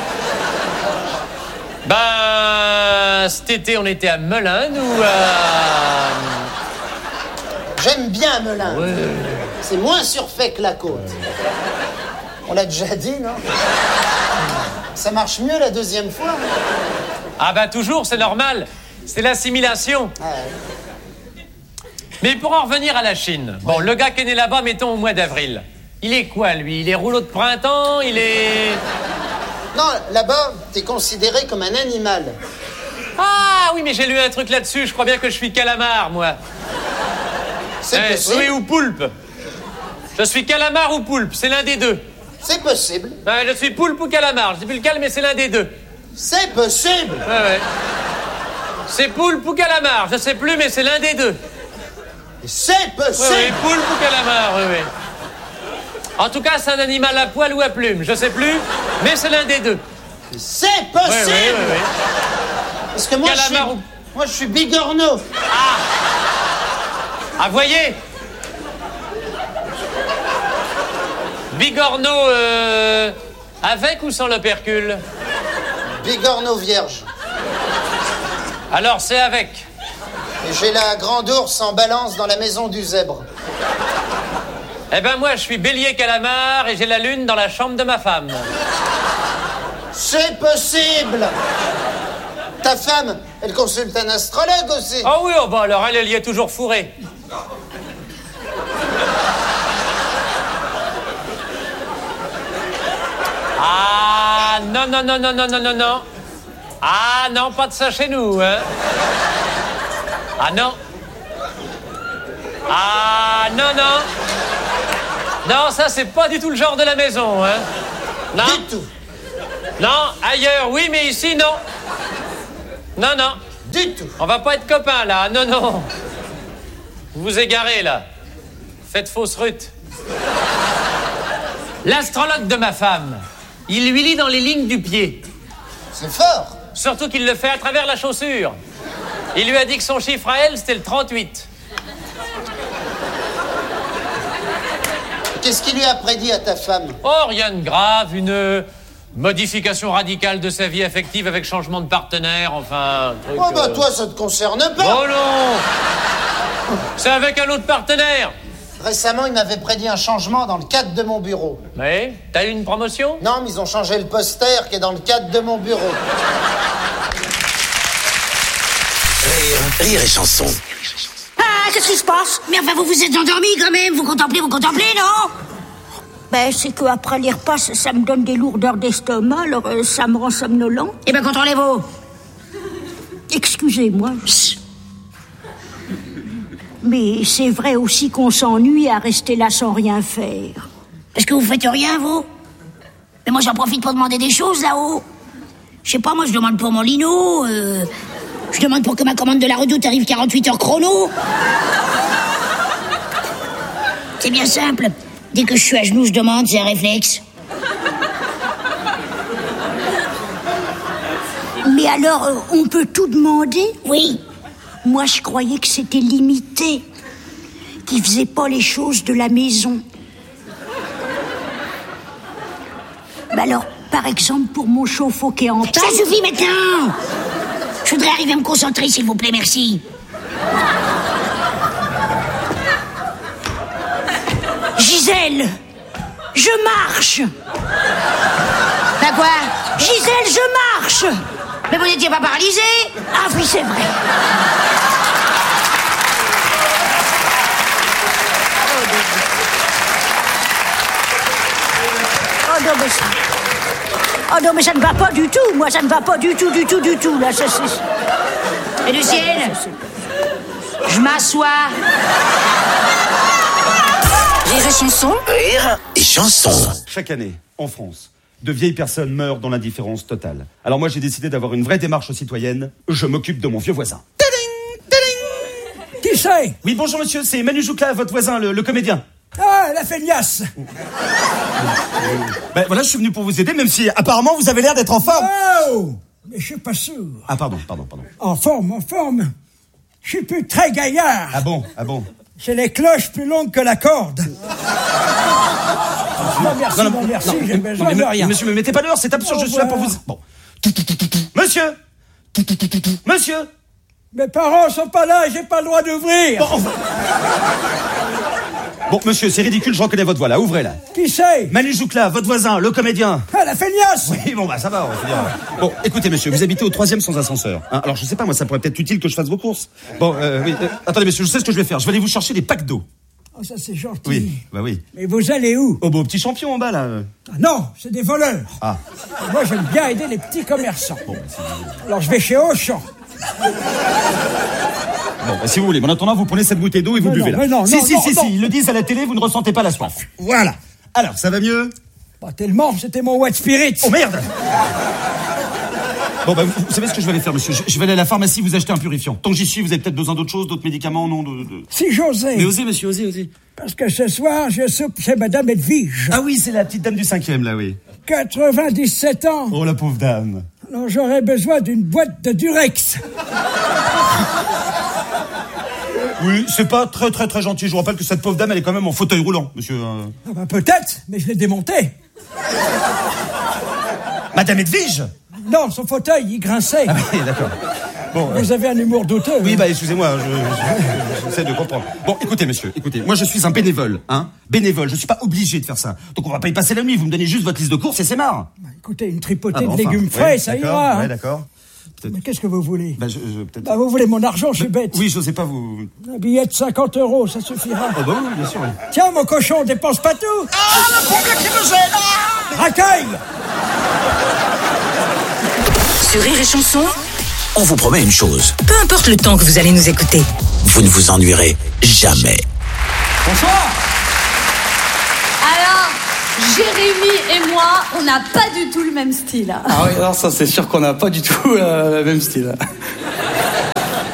Ben, cet été, on était à Melun, ou à... J'aime bien Melun. Ouais. C'est moins surfait que la côte. On l'a déjà dit, non? Ça marche mieux la deuxième fois. Ah ben, toujours, c'est normal. C'est l'assimilation. Ah, ouais. Mais pour en revenir à la Chine, bon, le gars qui est né là-bas, mettons au mois d'avril, il est quoi, lui? Il est rouleau de printemps? Il est... Non, là-bas, t'es considéré comme un animal. Ah oui, mais j'ai lu un truc là-dessus. Je crois bien que je suis calamar, moi. C'est Eh, possible. oui, ou poulpe. Je suis calamar ou poulpe, c'est l'un des deux. C'est possible. Ouais, je suis poulpe ou calamar, je dis plus lequel, mais c'est l'un des deux. C'est possible. Ouais, ouais. C'est poulpe ou calamar, je sais plus, mais c'est l'un des deux. C'est Oui, possible. oui, poulpe ou calamar, oui, oui. En tout cas, c'est un animal à poil ou à plume, je sais plus, mais c'est l'un des deux. C'est Oui, possible. oui, oui, oui. Parce que moi, je suis, Calamar ou- moi, je suis bigorneau. Ah, voyez. Bigorneau, euh, avec ou sans l'opercule? Bigorneau vierge. Alors, c'est avec. Et j'ai la grande ours en balance dans la maison du zèbre. Eh ben moi, je suis bélier calamar et j'ai la lune dans la chambre de ma femme. C'est possible. Ta femme, elle consulte un astrologue aussi. Ah oui, oh bah alors elle, elle y est toujours fourrée. Ah non, non, non, non, non, non, non, non. Ah non, pas de ça chez nous, hein. Ah non. Ah non, non. Non, ça c'est pas du tout le genre de la maison, hein. Non. Du tout. Non, ailleurs, oui, mais ici, non. Non, non. Du tout. On va pas être copains, là. Non, non. Vous vous égarez, là. Faites fausse rute. L'astrologue de ma femme, il lui lit dans les lignes du pied. C'est fort. Surtout qu'il le fait à travers la chaussure. Il lui a dit que son chiffre à elle, c'était le trente-huit. Qu'est-ce qu'il lui a prédit à ta femme? Oh, rien de grave, une modification radicale de sa vie affective avec changement de partenaire, enfin... un truc, Oh bah euh... toi, ça te concerne pas. Oh non. C'est avec un autre partenaire. Récemment, il m'avait prédit un changement dans le cadre de mon bureau. Oui, t'as eu une promotion? Non, mais ils ont changé le poster qui est dans le cadre de mon bureau. Rire, rire et chanson. Ah, qu'est-ce qui se passe? Mais enfin, vous vous êtes endormis quand même. Vous contemplez, vous contemplez, non? Ben, c'est qu'après les repas, ça, ça me donne des lourdeurs d'estomac, alors euh, ça me rend somnolent. Eh ben, contrôlez-vous. Excusez-moi. Psst. Mais c'est vrai aussi qu'on s'ennuie à rester là sans rien faire. Est-ce que vous faites rien, vous? Mais moi, j'en profite pour demander des choses, là-haut. Je sais pas, moi, je demande pour mon lino, euh... je demande pour que ma commande de la Redoute arrive quarante-huit heures chrono. C'est bien simple. Dès que je suis à genoux, je demande, c'est un réflexe. Mais alors, euh, on peut tout demander? Oui. Moi, je croyais que c'était limité, qu'ils faisaient pas les choses de la maison. Bah alors, par exemple, pour mon chauffe-eau qui est en taille... Ça suffit maintenant! Je voudrais arriver à me concentrer, s'il vous plaît, merci. Gisèle, je marche. Bah quoi? Gisèle, je marche. Mais vous n'étiez pas paralysée? Ah oui, c'est vrai. Oh non, mais ça... Oh non, mais ça ne va pas du tout. Moi, ça ne va pas du tout, du tout, du tout. Là, ça, c'est... Et le ciel? Je m'assois. Rire et chanson. Rire et chanson. Chaque année, en France, de vieilles personnes meurent dans l'indifférence totale. Alors moi, j'ai décidé d'avoir une vraie démarche citoyenne. Je m'occupe de mon vieux voisin. Qui c'est? Oui, bonjour monsieur, c'est Manu Joucla, votre voisin, le, le comédien. Ah, la feignasse. Ben voilà, je suis venu pour vous aider, même si apparemment vous avez l'air d'être en forme. Oh, mais je suis pas sûr. Ah pardon, pardon, pardon. En forme, en forme. Je suis plus très gaillard. Ah bon, ah bon. J'ai les cloches plus longues que la corde. Non, merci, non, non, non merci, j'ai besoin de rien. Monsieur, me mettez pas dehors, c'est absurde, oh, je suis là pour vous... Bon. Monsieur Monsieur Mes parents sont pas là, j'ai pas le droit d'ouvrir. Bon, bon, monsieur, c'est ridicule, je reconnais votre voix, là, ouvrez, là. Qui c'est? Manu Joucla, votre voisin, le comédien. Ah, la feignasse. Oui, bon, bah, ça va, on va dire. Bon, écoutez, monsieur, vous habitez au troisième sans ascenseur. Hein, alors, je sais pas, moi, ça pourrait peut-être utile que je fasse vos courses. Bon, euh, oui, euh, attendez, monsieur, je sais ce que je vais faire. Je vais aller vous chercher des packs d'eau. Oh, ça, c'est gentil. Oui, bah oui. Mais vous allez où? Au beau petit champion, en bas, là. Ah, non, c'est des voleurs. Ah. Et moi, j'aime bien aider les petits commerçants. Bon, bah, alors, je vais chez Auchan. Bon, bah, si vous voulez, mais en attendant, vous prenez cette bouteille d'eau et vous mais buvez non, là. Mais non, si, non, si, non, si, non. si, ils le disent à la télé, vous ne ressentez pas la soif. Voilà. Alors, ça va mieux? Bah, tellement, c'était mon wet spirit. Oh merde! Bon, bah, vous, vous savez ce que je vais aller faire, monsieur? Je, je vais aller à la pharmacie vous acheter un purifiant. Tant que j'y suis, vous avez peut-être besoin d'autres choses, d'autres médicaments, non? De, de... Si j'osais. Mais osez, monsieur, osez, osez. Parce que ce soir, je soupe chez Madame Edwige. Ah oui, c'est la petite dame du cinquième, là, oui. quatre-vingt-dix-sept ans. Oh, la pauvre dame. Alors, j'aurais besoin d'une boîte de Durex. Oui, c'est pas très, très, très gentil. Je vous rappelle que cette pauvre dame, elle est quand même en fauteuil roulant, monsieur. Euh... Ah bah, peut-être, mais je l'ai démonté. Madame Edwige? Non, son fauteuil, il grinçait. Ah oui, d'accord. Bon, vous euh... avez un humour douteux. Oui, hein. bah, excusez-moi, j'essaie de comprendre. Bon, écoutez, monsieur, écoutez, moi, je suis un bénévole, hein. Bénévole, je suis pas obligé de faire ça. Donc, on va pas y passer la nuit, vous me donnez juste votre liste de courses et c'est marre. Bah, écoutez, une tripotée ah, bah, de enfin, légumes frais, ouais, ça ira. Ouais, hein. d'accord. Mais qu'est-ce que vous voulez? Bah, je, je, peut-être... Bah, vous voulez mon argent, je suis bête. Oui, je sais pas, vous... Un billet de cinquante euros, ça suffira. Oh, bah oui, bien sûr, oui. Tiens, mon cochon, on dépense pas tout. Ah, le progrès qui me gêne! Ah Racaille! Sur Rire et Chanson, on vous promet une chose. peu importe le temps que vous allez nous écouter, Vous ne vous ennuierez jamais. Bonsoir. Alors, Jérémy et moi, on n'a pas du tout le même style. Ah oui, alors ça c'est sûr qu'on n'a pas du tout euh, le même style.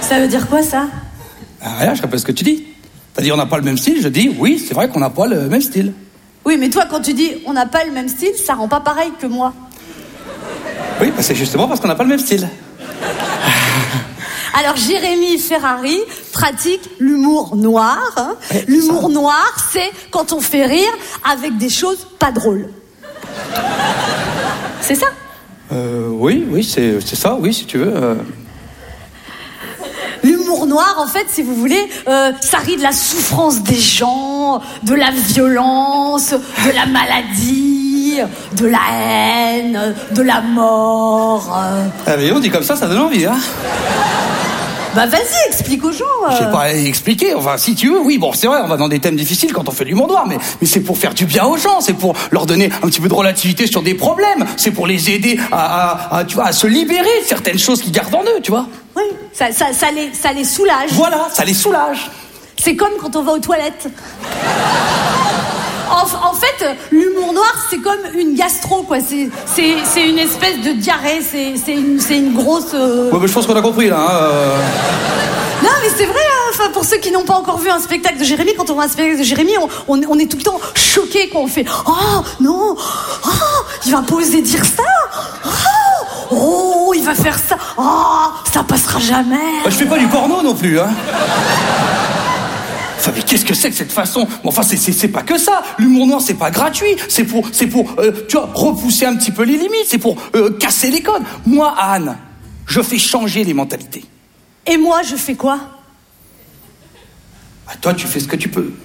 Ça veut dire quoi, ça? Ah, rien, je répète ce que tu dis. T'as dit on n'a pas le même style, je dis oui, c'est vrai qu'on n'a pas le même style. Oui, mais toi, quand tu dis on n'a pas le même style, ça rend pas pareil que moi. Oui, bah c'est justement parce qu'on n'a pas le même style. Alors, Jérémy Ferrari pratique l'humour noir. Hein. Ouais, l'humour noir, c'est quand on fait rire avec des choses pas drôles. C'est ça? Euh, oui, oui, c'est, c'est ça, oui, si tu veux. Euh... L'humour noir, en fait, si vous voulez, euh, ça rit de la souffrance des gens, de la violence, de la maladie, de la haine, de la mort. Euh... Ah, mais on dit comme ça, ça donne envie, hein. Bah vas-y, explique aux gens. Euh... Je sais pas expliquer, enfin si tu veux, oui, bon c'est vrai, on va dans des thèmes difficiles quand on fait de l'humour noir, mais, mais c'est pour faire du bien aux gens, c'est pour leur donner un petit peu de relativité sur des problèmes, c'est pour les aider à, à, à, tu vois, à se libérer de certaines choses qu'ils gardent en eux, tu vois. Oui, ça, ça, ça, les, ça les soulage. Voilà, ça les soulage. C'est comme quand on va aux toilettes. En, en fait, l'humour noir, c'est comme une gastro, quoi. C'est, c'est, c'est une espèce de diarrhée, c'est, c'est, une, c'est une grosse... Euh... Ouais, mais je pense qu'on a compris, là. Hein, euh... Non, mais c'est vrai, hein. Enfin, pour ceux qui n'ont pas encore vu un spectacle de Jérémy, quand on voit un spectacle de Jérémy, on, on, on est tout le temps choqués, quoi. On fait « Oh, non, oh, il va pas oser dire ça, oh, oh, il va faire ça, oh, ça passera jamais. » Bah, je fais pas du porno non plus, hein. Enfin, mais qu'est-ce que c'est que cette façon? Bon, enfin, c'est, c'est, c'est pas que ça. L'humour noir, c'est pas gratuit. C'est pour, c'est pour, euh, tu vois, repousser un petit peu les limites. C'est pour euh, casser les codes. Moi, Anne, je fais changer les mentalités. Et moi, je fais quoi? Bah, toi, tu fais ce que tu peux.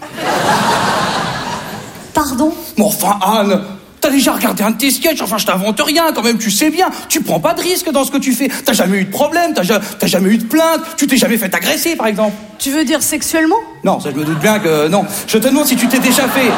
Pardon? Mais enfin, Anne, t'as déjà regardé un de tes sketchs, enfin je t'invente rien, quand même tu sais bien, tu prends pas de risque dans ce que tu fais, t'as jamais eu de problème, t'as, ja- t'as jamais eu de plainte, tu t'es jamais fait agresser par exemple. Tu veux dire sexuellement? Non, ça je me doute bien que non, je te demande si tu t'es déjà fait.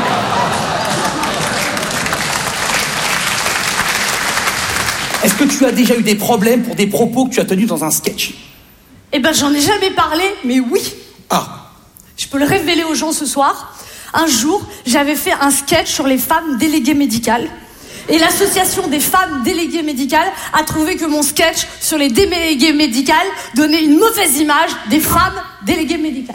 Est-ce que tu as déjà eu des problèmes pour des propos que tu as tenus dans un sketch? Eh ben j'en ai jamais parlé, mais oui. Ah. Je peux le révéler aux gens ce soir. Un jour, j'avais fait un sketch sur les femmes déléguées médicales. Et l'association des femmes déléguées médicales a trouvé que mon sketch sur les déléguées médicales donnait une mauvaise image des femmes déléguées médicales.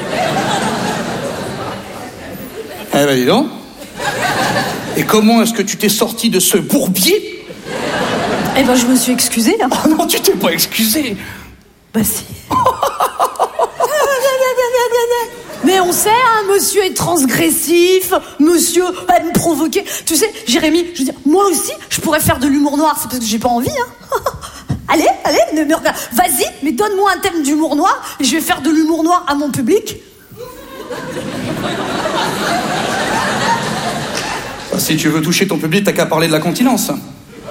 Eh ben dis donc. Et comment est-ce que tu t'es sorti de ce bourbier? Eh ben je me suis excusée. Hein. Oh non, tu t'es pas excusée. Bah si. Mais on sait, hein, monsieur est transgressif, monsieur aime provoquer. Tu sais, Jérémy, je veux dire, moi aussi, je pourrais faire de l'humour noir, c'est parce que j'ai pas envie, hein. Allez, allez, ne me regarde. Vas-y, mais donne-moi un thème d'humour noir, et je vais faire de l'humour noir à mon public. Bah, si tu veux toucher ton public, t'as qu'à parler de la continence. Non,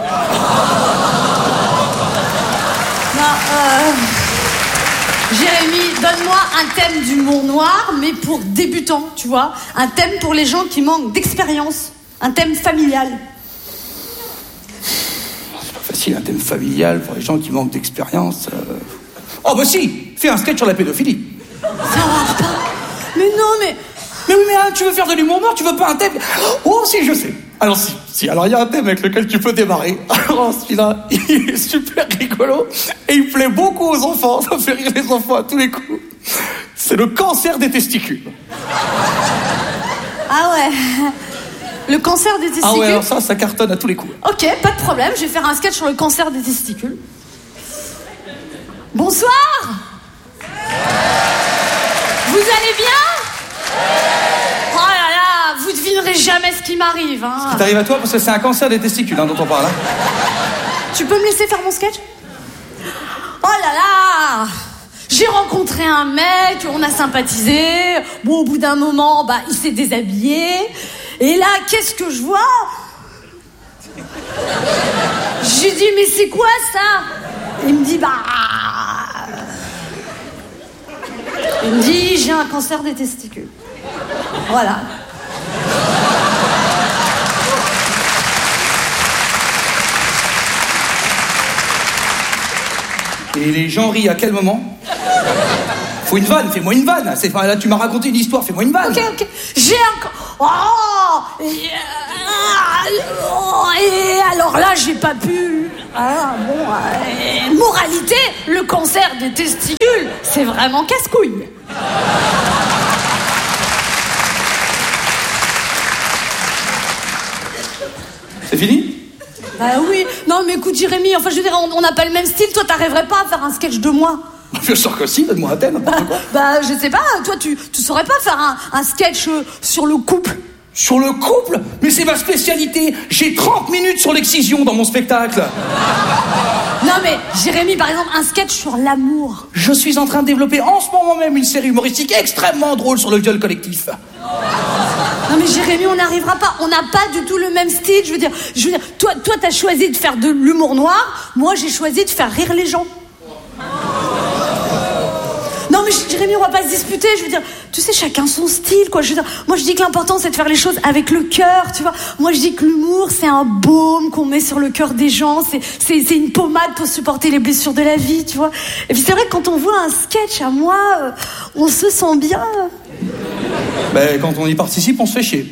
euh... Jérémy, donne-moi un thème d'humour noir, mais pour débutants, tu vois. Un thème pour les gens qui manquent d'expérience. Un thème familial. C'est pas facile, un thème familial pour les gens qui manquent d'expérience. Euh... Oh bah si, fais un sketch sur la pédophilie. Ça va pas. Mais non, mais... Mais oui, mais hein, tu veux faire de l'humour noir, tu veux pas un thème... Oh si, je sais. Alors si, si, alors il y a un thème avec lequel tu peux démarrer. Alors celui-là, il est super rigolo et il plaît beaucoup aux enfants. Ça fait rire les enfants à tous les coups. C'est le cancer des testicules. Ah ouais. Le cancer des testicules. Ah ouais, alors ça, ça cartonne à tous les coups. Ok, pas de problème, je vais faire un sketch sur le cancer des testicules. Bonsoir. Vous allez bien? Oh là là, vous devinerez jamais ce qui m'arrive, hein. Ce qui t'arrive à toi, parce que c'est un cancer des testicules hein, dont on parle. Hein. Tu peux me laisser faire mon sketch? Oh là là. J'ai rencontré un mec, on a sympathisé. Bon, au bout d'un moment, bah, il s'est déshabillé. Et là, qu'est-ce que je vois? J'ai dit, mais c'est quoi ça? Il me dit, bah... Il me dit, j'ai un cancer des testicules. Voilà. Et les gens rient à quel moment? Faut une vanne, fais-moi une vanne. C'est pas là, tu m'as raconté une histoire, fais-moi une vanne. Ok, ok. J'ai un... Oh et, euh, et alors là, j'ai pas pu... Ah bon, euh, moralité, le cancer des testicules, c'est vraiment casse-couille. C'est fini? Bah oui, non mais écoute Jérémy, enfin je veux dire, on n'a pas le même style, toi t'arriverais pas à faire un sketch de moi. Bien sûr que si, donne-moi un thème. Bah, bah je sais pas, toi tu, tu saurais pas faire un, un sketch euh, sur le couple? Sur le couple? Mais c'est ma spécialité. J'ai trente minutes sur l'excision dans mon spectacle. Non mais Jérémy, par exemple, un sketch sur l'amour. Je suis en train de développer en ce moment même une série humoristique extrêmement drôle sur le viol collectif. Non mais Jérémy, on n'arrivera pas, on n'a pas du tout le même style, je veux dire, je veux dire, toi, toi t'as choisi de faire de l'humour noir, moi j'ai choisi de faire rire les gens. Non mais Jérémy, on va pas se disputer, je veux dire, tu sais, chacun son style, quoi. Je veux dire, moi je dis que l'important c'est de faire les choses avec le cœur, tu vois. Moi je dis que l'humour c'est un baume qu'on met sur le cœur des gens, c'est, c'est, c'est une pommade pour supporter les blessures de la vie, tu vois. Et puis c'est vrai que quand on voit un sketch à moi, euh, on se sent bien. Ben quand on y participe, on se fait chier.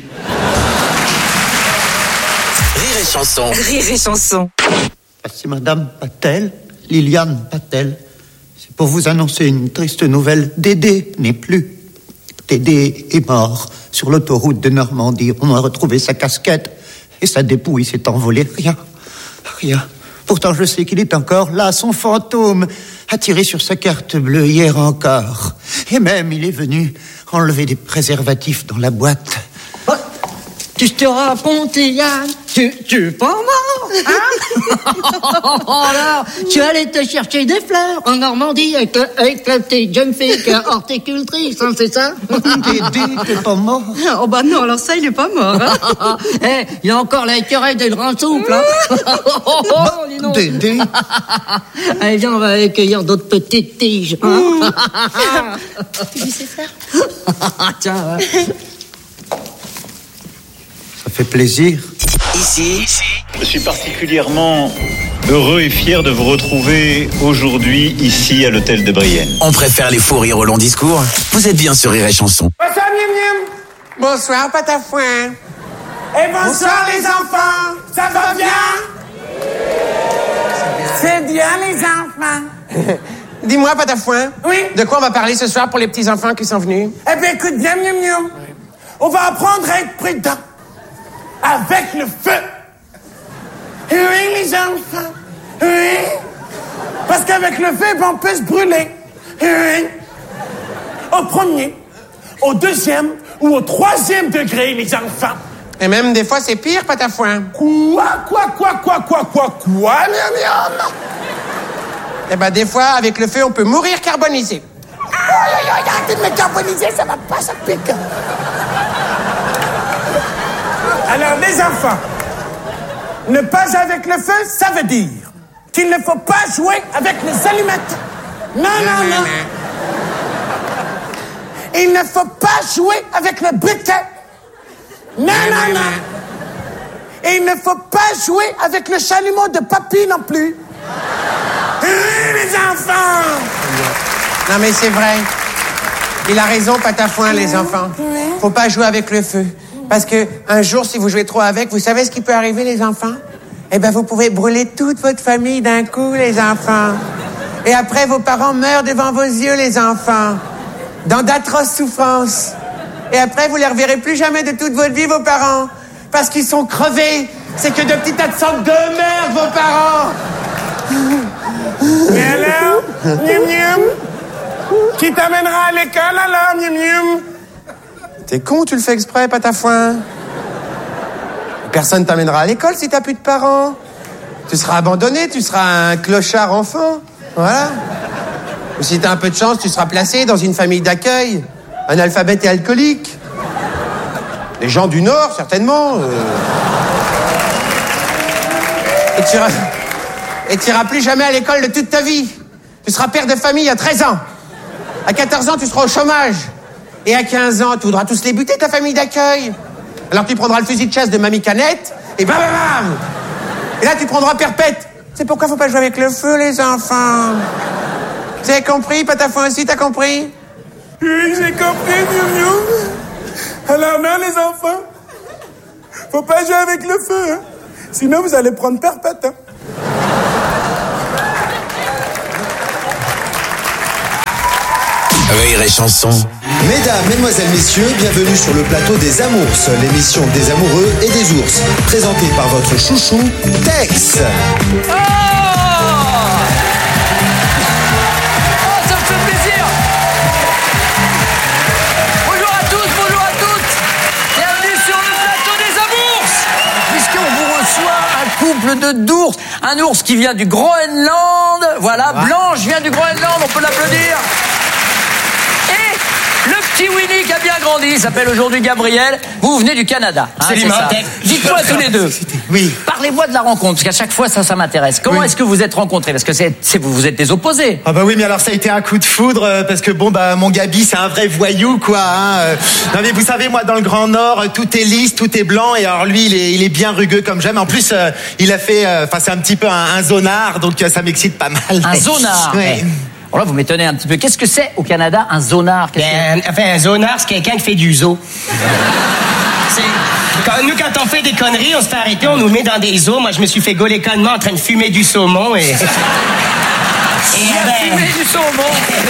Rire et chanson. Rire et chanson. C'est Madame Patel, Liliane Patel. C'est pour vous annoncer une triste nouvelle. Dédé n'est plus. Dédé est mort sur l'autoroute de Normandie. On a retrouvé sa casquette et sa dépouille s'est envolée. Rien, rien. Pourtant, je sais qu'il est encore là, son fantôme, a tiré sur sa carte bleue hier encore. Et même, il est venu enlever des préservatifs dans la boîte. Oh, tu te racontes, Yann, tu, tu es pas mort, hein? Alors, tu allais te chercher des fleurs en Normandie avec, avec la petite jeune fille qui est horticultrice, hein, c'est ça? Dédé, t'es pas mort? Oh bah non, alors ça, il est pas mort, hein? Eh, il y a encore la querelle des grands souples, hein? Oh, dis donc. Dédé. Allez, viens, on va accueillir d'autres petites tiges, hein? Tu lui sais faire? Tiens, ouais. Ça fait plaisir. Ici, je suis particulièrement heureux et fier de vous retrouver aujourd'hui ici à l'hôtel de Brienne. On préfère les faux rires au long discours. Vous êtes bien sur Rire et Chanson. Bonsoir, miam miam. Bonsoir, Patafouin. Et bonsoir, bonsoir les enfants. Ça va bien? C'est bien, les enfants. Dis-moi, Patafouin. Oui? De quoi on va parler ce soir pour les petits-enfants qui sont venus? Eh bien, écoute bien, miam miam. On va apprendre à être prudent. Avec le feu. Oui, les enfants. Oui. Parce qu'avec le feu, on peut se brûler. Oui. Au premier, au deuxième ou au troisième degré, les enfants. Et même des fois, c'est pire, Patafouin. Quoi, quoi, quoi, quoi, quoi, quoi, quoi, miam miam? Eh ben, des fois, avec le feu, on peut mourir carbonisé. Aïe, aïe, aïe, arrêtez de me carboniser, ça va pas, ça pique. Alors, les enfants, ne pas avec le feu, ça veut dire qu'il ne faut pas jouer avec les allumettes. Non, non, non. Il ne faut pas jouer avec le briquet. Non, non, non. Et il ne faut pas jouer avec le chalumeau de papy non plus. Oui, les enfants. Non, mais c'est vrai. Il a raison, Patafouin, les enfants. Faut pas jouer avec le feu. Parce que un jour, si vous jouez trop avec, vous savez ce qui peut arriver, les enfants? Eh ben, vous pouvez brûler toute votre famille d'un coup, les enfants. Et après, vos parents meurent devant vos yeux, les enfants. Dans d'atroces souffrances. Et après, vous les reverrez plus jamais de toute votre vie, vos parents. Parce qu'ils sont crevés. C'est que de petits tas de sang de merde, vos parents. Mais alors, miam miam, qui t'amènera à l'école, alors, miam miam? T'es con, tu le fais exprès, Patafouin. Personne t'amènera à l'école si t'as plus de parents. Tu seras abandonné, tu seras un clochard enfant. Voilà. Ou si t'as un peu de chance, tu seras placé dans une famille d'accueil. Un alphabète et alcoolique. Les gens du Nord, certainement. Euh... Et tu iras... Et tu iras plus jamais à l'école de toute ta vie. Tu seras père de famille à treize ans. À quatorze ans, tu seras au chômage. Et à quinze ans, tu voudras tous les buter, ta famille d'accueil. Alors tu prendras le fusil de chasse de Mamie Canette, et bam, bam, bam. Et là, tu prendras perpète. C'est pourquoi faut pas jouer avec le feu, les enfants. Vous avez compris, Patafouin aussi, t'as compris? Oui, j'ai compris, miou miou. Alors non, les enfants, faut pas jouer avec le feu, hein. Sinon vous allez prendre perpète, hein. Rire et Chanson. Mesdames, Mesdemoiselles, Messieurs, bienvenue sur le plateau des Amours, l'émission des amoureux et des ours, présentée par votre chouchou, Tex. Oh, ça me fait plaisir. Bonjour à tous, bonjour à toutes. Bienvenue sur le plateau des Amours. Puisqu'on vous reçoit un couple de d'ours, un ours qui vient du Groenland, voilà, Blanche vient du Groenland, on peut l'applaudir. Le petit Winnie qui a bien grandi, il s'appelle aujourd'hui Gabriel. Vous venez du Canada. Hein, c'est ça. Dites-moi tous les deux. Oui. Parlez-moi de la rencontre, parce qu'à chaque fois, ça, ça m'intéresse. Comment oui. est-ce que vous êtes rencontrés? Parce que c'est, c'est, vous, vous êtes des opposés. Ah bah oui, mais alors ça a été un coup de foudre, euh, parce que bon, bah mon Gabi, c'est un vrai voyou, quoi. Hein, euh. Non mais vous savez, moi, dans le Grand Nord, euh, tout est lisse, tout est blanc, et alors lui, il est, il est bien rugueux comme j'aime. En plus, euh, il a fait, enfin, euh, c'est un petit peu un, un zonard, donc euh, ça m'excite pas mal. Un zonard. Ouais. Bon là, vous m'étonnez un petit peu. Qu'est-ce que c'est au Canada, un zonard? Ben, que... Enfin, un zonard, c'est quelqu'un qui fait du zoo. C'est... Quand, nous, quand on fait des conneries, on se fait arrêter, on nous met dans des zoos. Moi, je me suis fait gauler connement en train de fumer du saumon et... et ben... fumer du saumon.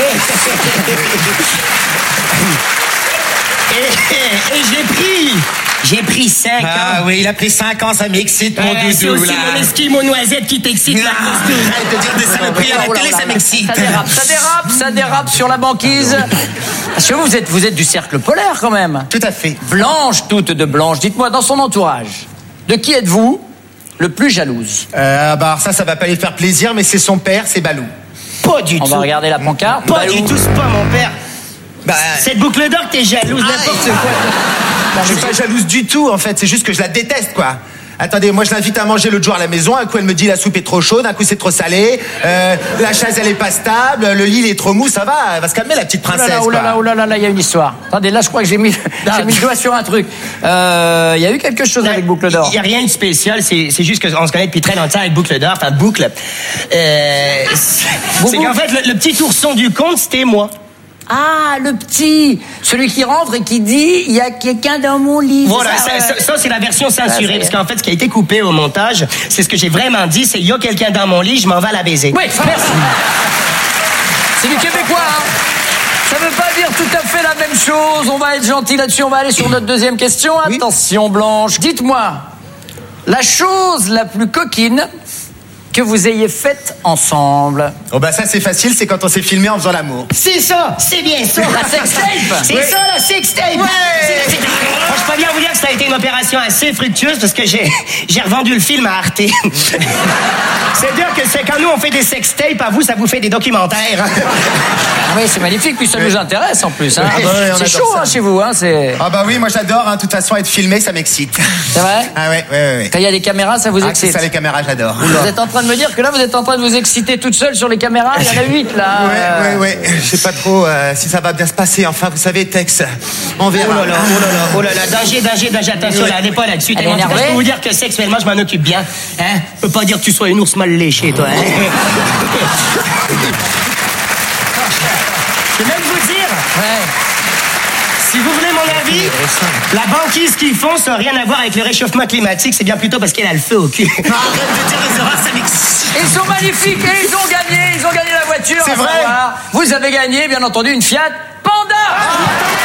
et, et, et j'ai pris... J'ai pris cinq ans. Ah oui, il a pris cinq ans, ça m'excite, mon doudou, c'est aussi là. mon esquimau noisette qui t'excite, là. Arrête de dire des saloperies à la télé, ça m'excite. Ça dérape, ça dérape, ça dérape sur la banquise. Parce que vous êtes, vous êtes du cercle polaire, quand même. Tout à fait. Blanche, toute de blanche. Dites-moi, dans son entourage, de qui êtes-vous le plus jalouse? Euh, bah, ça, ça va pas lui faire plaisir, mais c'est son père, c'est Balou. Pas du On tout. va regarder la pancarte. Pas Balou. Du tout, c'est pas mon père. Bah, cette boucle d'or que t'es jalouse, ah, n'importe quoi. Non, je suis pas jalouse du tout, en fait. C'est juste que je la déteste, quoi. Attendez, moi je l'invite à manger l'autre jour à la maison. Un coup elle me dit la soupe est trop chaude, un coup c'est trop salé. Euh, la chaise elle est pas stable, le lit il est trop mou. Ça va, elle va se calmer la petite princesse. Oh là là, oh là là, là, il y a une histoire. Attendez, là je crois que j'ai mis, j'ai mis le doigt sur un truc. Il euh, y a eu quelque chose avec Boucle d'Or. Il y a rien de spécial. C'est, c'est juste qu'on se connaît depuis très longtemps avec Boucle d'Or. Enfin Boucle. Euh, c'est, c'est qu'en fait le, le petit ourson du conte c'était moi. Ah, le petit, celui qui rentre et qui dit il y a quelqu'un dans mon lit. Voilà, ça, ça, ça, ça c'est la version censurée, ça, parce qu'en fait ce qui a été coupé au montage, c'est ce que j'ai vraiment dit, c'est il y a quelqu'un dans mon lit, je m'en vais la baiser. Oui, merci. C'est du québécois, hein. Ça veut pas dire tout à fait la même chose. On va être gentil là-dessus. On va aller sur notre deuxième question. Oui. Attention, Blanche. Dites-moi, la chose la plus coquine que vous ayez faite ensemble. Oh bah ça c'est facile, c'est quand on s'est filmé en faisant l'amour. C'est ça, c'est bien ça. La sextape. C'est oui. ça la sextape. Ouais. C'est, c'est... Moi, je peux bien vous dire que ça a été une opération assez fructueuse parce que j'ai, j'ai revendu le film à Arte. C'est-à-dire que c'est quand nous on fait des sextapes, à vous ça vous fait des documentaires. Oui, c'est magnifique, puis ça nous intéresse en plus. Hein. Ah bah ouais, c'est chaud hein, chez vous, hein. C'est... Ah bah oui, moi j'adore. Hein. De toute façon, être filmé, ça m'excite. C'est vrai? Ah ouais, ouais, ouais. ouais. Quand il y a des caméras, ça vous ah, excite? C'est ça, les caméras, j'adore. Vous êtes en train de me dire que là, vous êtes en train de vous exciter toute seule sur les caméras. Il y en a huit là. Ouais, euh... ouais, ouais. Je sais pas trop euh, si ça va bien se passer. Enfin, vous savez, Tex, on verra. Oh là là, oh là là, oh là là, danger, danger, danger. Attention, là, allez pas là-dessus. Moi, je peux vous dire que sexuellement, je m'en occupe bien. Hein? Je peux pas dire que tu sois une ours mal léchée, toi. Hein? Je vais même vous dire. Ouais. Si vous voulez mon avis, la banquise qu'ils font, ça n'a rien à voir avec le réchauffement climatique. C'est bien plutôt parce qu'elle a le feu au cul. Non, arrête de dire les horreurs, ça m'excite. Ils sont magnifiques et ils ont gagné. Ils ont gagné la voiture. C'est vrai. Savoir. Vous avez gagné, bien entendu, une Fiat Panda. Ah,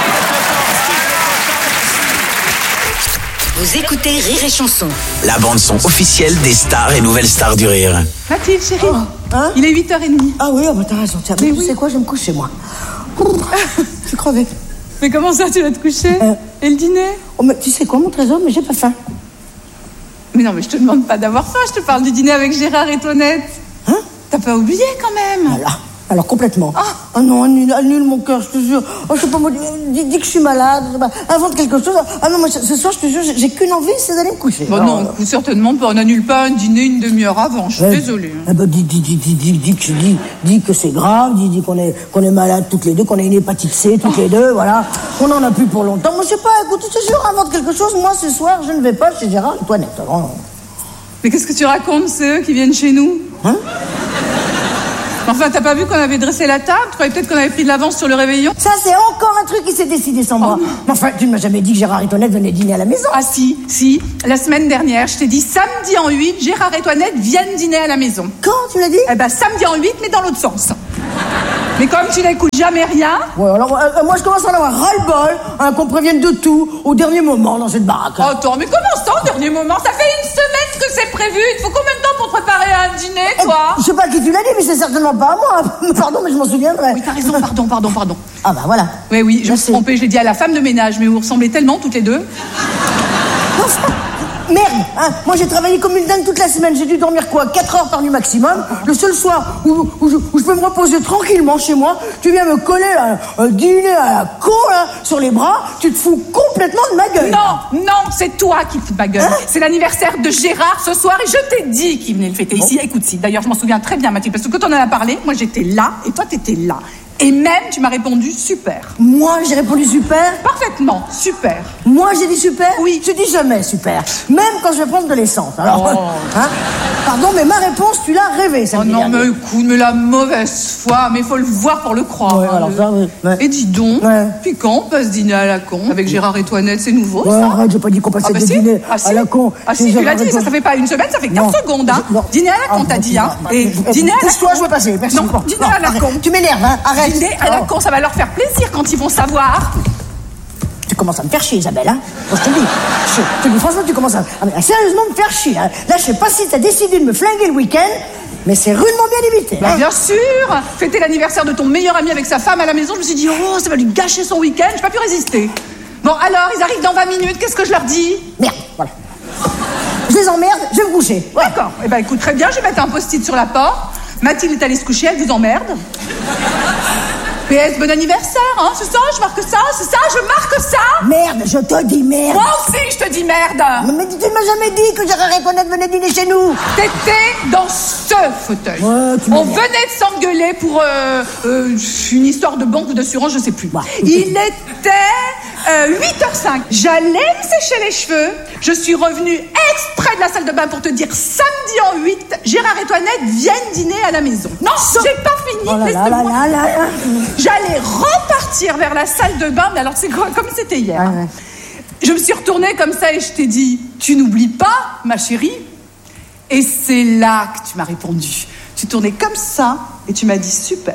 vous écoutez Rire et Chanson. La bande-son officielle des stars et nouvelles stars du rire. Mathilde, chérie, oh, hein il est huit heures trente. Ah oui, oh bah t'as raison, tiens. Mais, mais tu oui. sais quoi, je vais me coucher, moi. Je suis crevée. Mais comment ça, tu vas te coucher euh... Et le dîner? Oh, mais tu sais quoi, mon trésor, mais j'ai pas faim. Mais non, mais je te demande pas d'avoir faim, je te parle du dîner avec Gérard et Toinette. Hein? T'as pas oublié, quand même? Voilà. Alors complètement. Ah oh non, annule, annule mon cœur, je te jure. Oh, je sais pas, moi, dis, dis que je suis malade, je sais pas, invente quelque chose. Ah non, moi, ce soir, je te jure, j'ai qu'une envie, c'est d'aller me coucher. Bon, non, non, certainement pas. On n'annule pas un dîner une demi-heure avant, je suis ouais. désolée. Eh ben, dis, dis, dis, dis, dis, dis, que, dis, dis que c'est grave, dis, dis qu'on est, qu'on est malade toutes les deux, qu'on a une hépatite C toutes oh. les deux, voilà. Qu'on en a plus pour longtemps. Moi, je sais pas, écoute, je te jure, invente quelque chose. Moi, ce soir, je ne vais pas chez Gérard et Toinette. Alors... Mais qu'est-ce que tu racontes, c'est eux qui viennent chez nous? Hein? Enfin, t'as pas vu qu'on avait dressé la table? Tu croyais peut-être qu'on avait pris de l'avance sur le réveillon? Ça, c'est encore un truc qui s'est décidé sans moi. Oh, mais enfin, tu ne m'as jamais dit que Gérard et Toinette venaient dîner à la maison. Ah si, si. La semaine dernière, je t'ai dit samedi en huit, Gérard et Toinette viennent dîner à la maison. Quand tu l'as dit? Eh ben, samedi en huit, mais dans l'autre sens. Mais comme tu n'écoutes jamais rien... Ouais, alors euh, moi je commence à en avoir ras-le-bol, hein, qu'on prévienne de tout au dernier moment dans cette baraque. Hein. Attends, mais comment ça au dernier moment? Ça fait une semaine que c'est prévu. Il faut combien de temps pour te préparer à un dîner, toi? Je sais pas qui tu l'as dit, mais c'est certainement pas à moi. Pardon, mais je m'en souviendrai. Oui, t'as raison, pardon, pardon, pardon. Ah bah voilà. Oui, oui, je me suis trompée, je l'ai dit à la femme de ménage, mais vous ressemblez tellement toutes les deux. Merde, hein, moi j'ai travaillé comme une dingue toute la semaine, j'ai dû dormir quoi, quatre heures par nuit maximum. Le seul soir où, où, je, où je peux me reposer tranquillement chez moi, tu viens me coller là, un dîner à la con là, sur les bras, tu te fous complètement de ma gueule. Non, non, c'est toi qui te fous de ma gueule. Hein? C'est l'anniversaire de Gérard ce soir et je t'ai dit qu'il venait le fêter ici. Écoute, si, d'ailleurs je m'en souviens très bien Mathilde, parce que quand on en a parlé, moi j'étais là et toi t'étais là. Et même, tu m'as répondu super. Moi, j'ai répondu super? Parfaitement, super. Moi, j'ai dit super? Oui. Je dis jamais super. Même quand je vais prendre de l'essence. Alors, oh. hein? Pardon, mais ma réponse, tu l'as rêvée, ça. Oh non, mais écoute, mais la mauvaise foi, mais il faut le voir pour le croire. Ouais, hein, alors le... ça, oui. Ouais. Et dis donc, ouais. Puis quand on passe dîner à la con avec Gérard et Toinette, c'est nouveau, ouais, ça? Arrête, j'ai pas dit qu'on passait ah, bah des si. dîners ah, si. à la con. Ah si, tu l'as dit, ça, ça fait pas une semaine, ça fait quinze secondes, hein. Non. Dîner à la con, ah, t'as dit, hein. Et dîner à la con. toi, je vais passer, merci. Non, dîner à la con. Tu m'énerves, hein, arrête. Dîner à la con, ça va leur faire plaisir quand ils vont savoir. Tu commences à me faire chier, Isabelle, hein. Moi, je te dis, je, je te dis, franchement, tu commences à, à sérieusement me faire chier, hein. Là, je sais pas si t'as décidé de me flinguer le week-end, mais c'est rudement bien limité. Bah, hein. bien sûr. Fêter l'anniversaire de ton meilleur ami avec sa femme à la maison, je me suis dit, oh, ça va lui gâcher son week-end, j'ai pas pu résister. Bon, alors, ils arrivent dans vingt minutes, qu'est-ce que je leur dis? Merde, voilà. Je les emmerde, je vais me coucher. Ouais. D'accord. Eh ben, écoute, très bien, je vais mettre un post-it sur la porte. Mathilde est allée se coucher, elle vous emmerde. P S, bon anniversaire, hein, c'est ça, je marque ça, c'est ça, je marque ça. Merde, je te dis merde. Moi aussi, je te dis merde. Mais tu ne m'as jamais dit que Gérard et Toinette venaient dîner chez nous. T'étais dans ce fauteuil. Ouais, on venait de s'engueuler pour euh, euh, une histoire de banque ou d'assurance, je sais plus. Bah, Il était euh, huit heures cinq. J'allais me sécher les cheveux. Je suis revenue exprès de la salle de bain pour te dire samedi en huit, Gérard et Toinette viennent dîner à la maison. Non, j'ai pas fini. Oh là là là là là là. J'allais repartir vers la salle de bain, mais alors c'est quoi, comme c'était hier. Ah ouais. Je me suis retournée comme ça et je t'ai dit, tu n'oublies pas, ma chérie? Et c'est là que tu m'as répondu. Tu tournais comme ça et tu m'as dit super.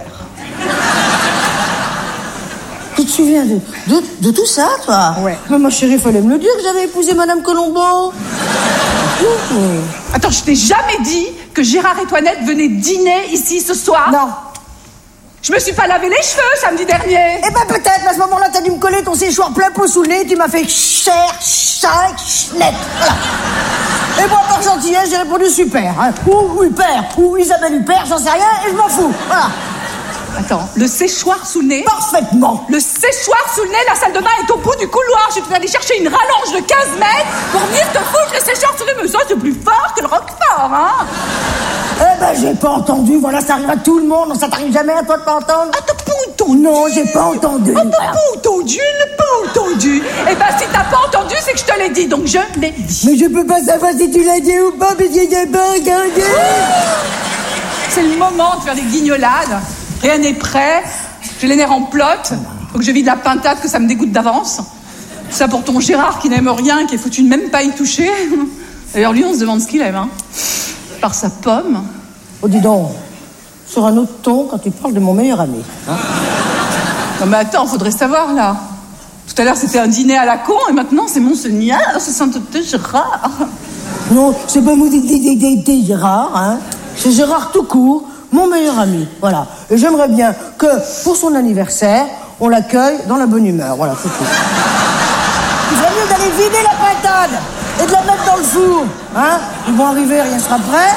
Tu te souviens de, de, de tout ça, toi? Ouais. Mais ma chérie, fallait me le dire que j'avais épousé Madame Colombo. Attends, je t'ai jamais dit que Gérard et Toinette venaient dîner ici ce soir? Non. Je me suis pas lavé les cheveux samedi dernier. Eh ben peut-être, mais à ce moment-là, t'as dû me coller ton séchoir plein pot sous le nez, tu m'as fait cher, cinq, net. Voilà. Et moi, par gentillesse, j'ai répondu super. Hein. Ou Huppert, ou Isabelle Huppert, j'en sais rien, et je m'en fous. Voilà. Attends, le séchoir sous le nez? Parfaitement. Le séchoir sous le nez, la salle de bain est au bout du couloir. Je suis allée chercher une rallonge de quinze mètres pour venir te foutre le séchoir sous le nez. Mais ça, c'est plus fort que le roquefort, hein? Eh ben, j'ai pas entendu. Voilà, ça arrive à tout le monde. Ça t'arrive jamais à toi de pas entendre? Ah, t'as pas entendu? Non, j'ai pas entendu. Ah, t'as pas entendu? Le pas entendu? Eh ben, si t'as pas entendu, c'est que je te l'ai dit. Donc, je l'ai dit. Mais je peux pas savoir si tu l'as dit ou pas, mais j'ai pas regardé. C'est le moment de faire des guignolades. Rien n'est prêt. J'ai les nerfs en plot. Faut que je vide la pintade, que ça me dégoûte d'avance. Tout ça pour ton Gérard qui n'aime rien, qui est foutu de même pas y toucher. D'ailleurs, lui, on se demande ce qu'il aime, hein. Par sa pomme. Oh, dis donc. Sur un autre ton quand tu parles de mon meilleur ami. Hein? Non, mais attends, faudrait savoir, là. Tout à l'heure, c'était un dîner à la con, et maintenant, c'est Monseigneur, c'est Sainteté Gérard. Non, c'est pas mon dédé Gérard, hein. C'est Gérard tout court. Mon meilleur ami, voilà. Et j'aimerais bien que, pour son anniversaire, on l'accueille dans la bonne humeur. Voilà, c'est tout. Il vaut mieux d'aller vider la pintade et de la mettre dans le four. Hein? Ils vont arriver, rien sera prêt.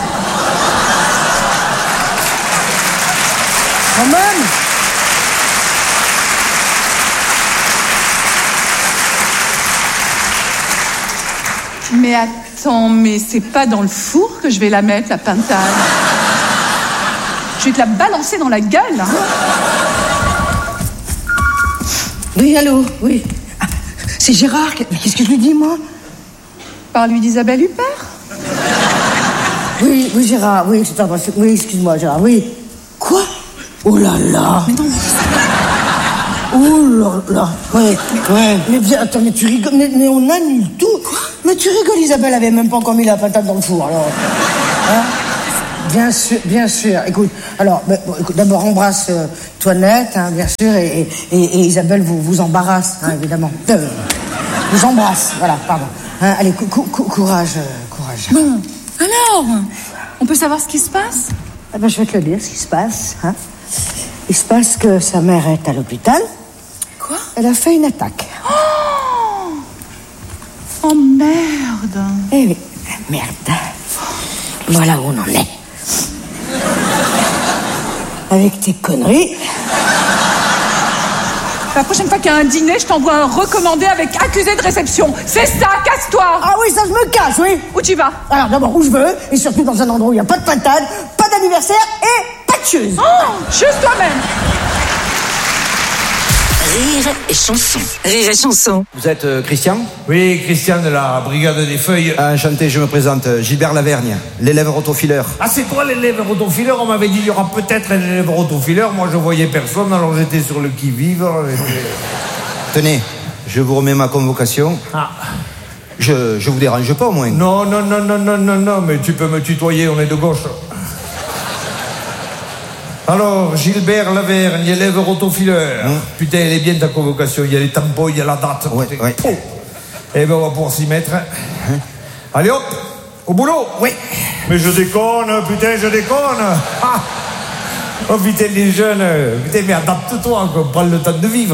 Quand même. Mais attends, mais c'est pas dans le four que je vais la mettre, la pintade. Je vais te la balancer dans la gueule. Hein. Oui, allô, oui. Ah, c'est Gérard. Qu'est-ce que je lui dis, moi? Parle-lui d'Isabelle Huppert. Oui, oui, Gérard, oui, c'est pas possible. Oui, excuse-moi, Gérard, oui. Quoi? Oh là là. Mais non, mais... Oh là là. Ouais, ouais. Mais bien, attends, mais tu rigoles. Mais, mais on annule tout. Mais tu rigoles, Isabelle avait même pas encore mis la patate dans le four, alors. Hein? Bien sûr, bien sûr. Écoute, alors, bah, bon, écoute, d'abord embrasse euh, Toinette, hein, bien sûr, et, et, et, et Isabelle vous, vous embarrasse, hein, évidemment. Euh, vous embrasse, voilà, pardon. Hein, allez, cou cou cou courage, euh, courage. Bon, alors, on peut savoir ce qui se passe? Ah ben, je vais te le dire, ce qui se passe. Hein. Il se passe que sa mère est à l'hôpital. Quoi? Elle a fait une attaque. Oh, oh merde. Eh oui, merde. Voilà où on en est. Avec tes conneries. La prochaine fois qu'il y a un dîner, je t'envoie un recommandé avec accusé de réception. C'est ça, casse-toi. Ah oui, ça je me casse, oui. Où tu vas? Alors d'abord où je veux, et surtout dans un endroit où il n'y a pas de pintade, pas d'anniversaire et pas de chose. Oh, chose toi-même. Rire et chanson. Rire et chanson. Vous êtes euh, Christian? Oui, Christian de la Brigade des Feuilles. Ah, enchanté, je me présente, Gilbert Lavergne, l'élève rotofileur. Ah, c'est toi l'élève rotofileur? On m'avait dit il y aura peut-être un élève rotofileur. Moi, je voyais personne, alors j'étais sur le qui-vive. Tenez, je vous remets ma convocation. Ah. Je, je vous dérange pas, au moins? Non, non, non, non, non, non, non, mais tu peux me tutoyer, on est de gauche. Alors, Gilbert Lavergne, élève rotofileur. Hum. Putain, elle est bien ta convocation. Il y a les tampons, il y a la date. Ouais, ouais. Oh. Eh ben, on va pouvoir s'y mettre. Hum. Allez hop, au boulot. Oui. Mais je déconne, putain, je déconne. Ah. Oh putain, les jeunes. Putain, mais adapte-toi, quoi. Prends le temps de vivre.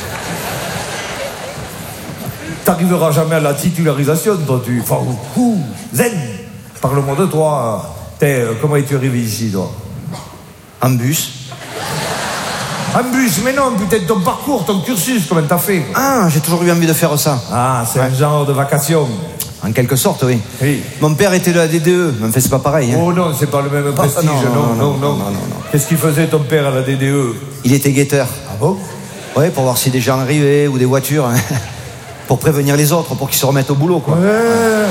T'arriveras jamais à la titularisation, toi, tu. Enfin, ouh, zen. Parle-moi de toi. T'es, comment es-tu arrivé ici, toi? En bus. En bus, mais non, putain, ton parcours, ton cursus, comment t'as fait? Ah, j'ai toujours eu envie de faire ça. Ah, c'est ouais. Un genre de vacation. En quelque sorte, oui. Oui. Mon père était de la D D E, mais en fait, c'est pas pareil. Hein. Oh non, c'est pas le même prestige, non, non, non, non. non, non. non, non, non. Qu'est-ce qu'il faisait, ton père, à la D D E? Il était guetteur. Ah bon? Ouais, pour voir si des gens arrivaient ou des voitures. Hein. Pour prévenir les autres, pour qu'ils se remettent au boulot, quoi. Ouais. Ouais.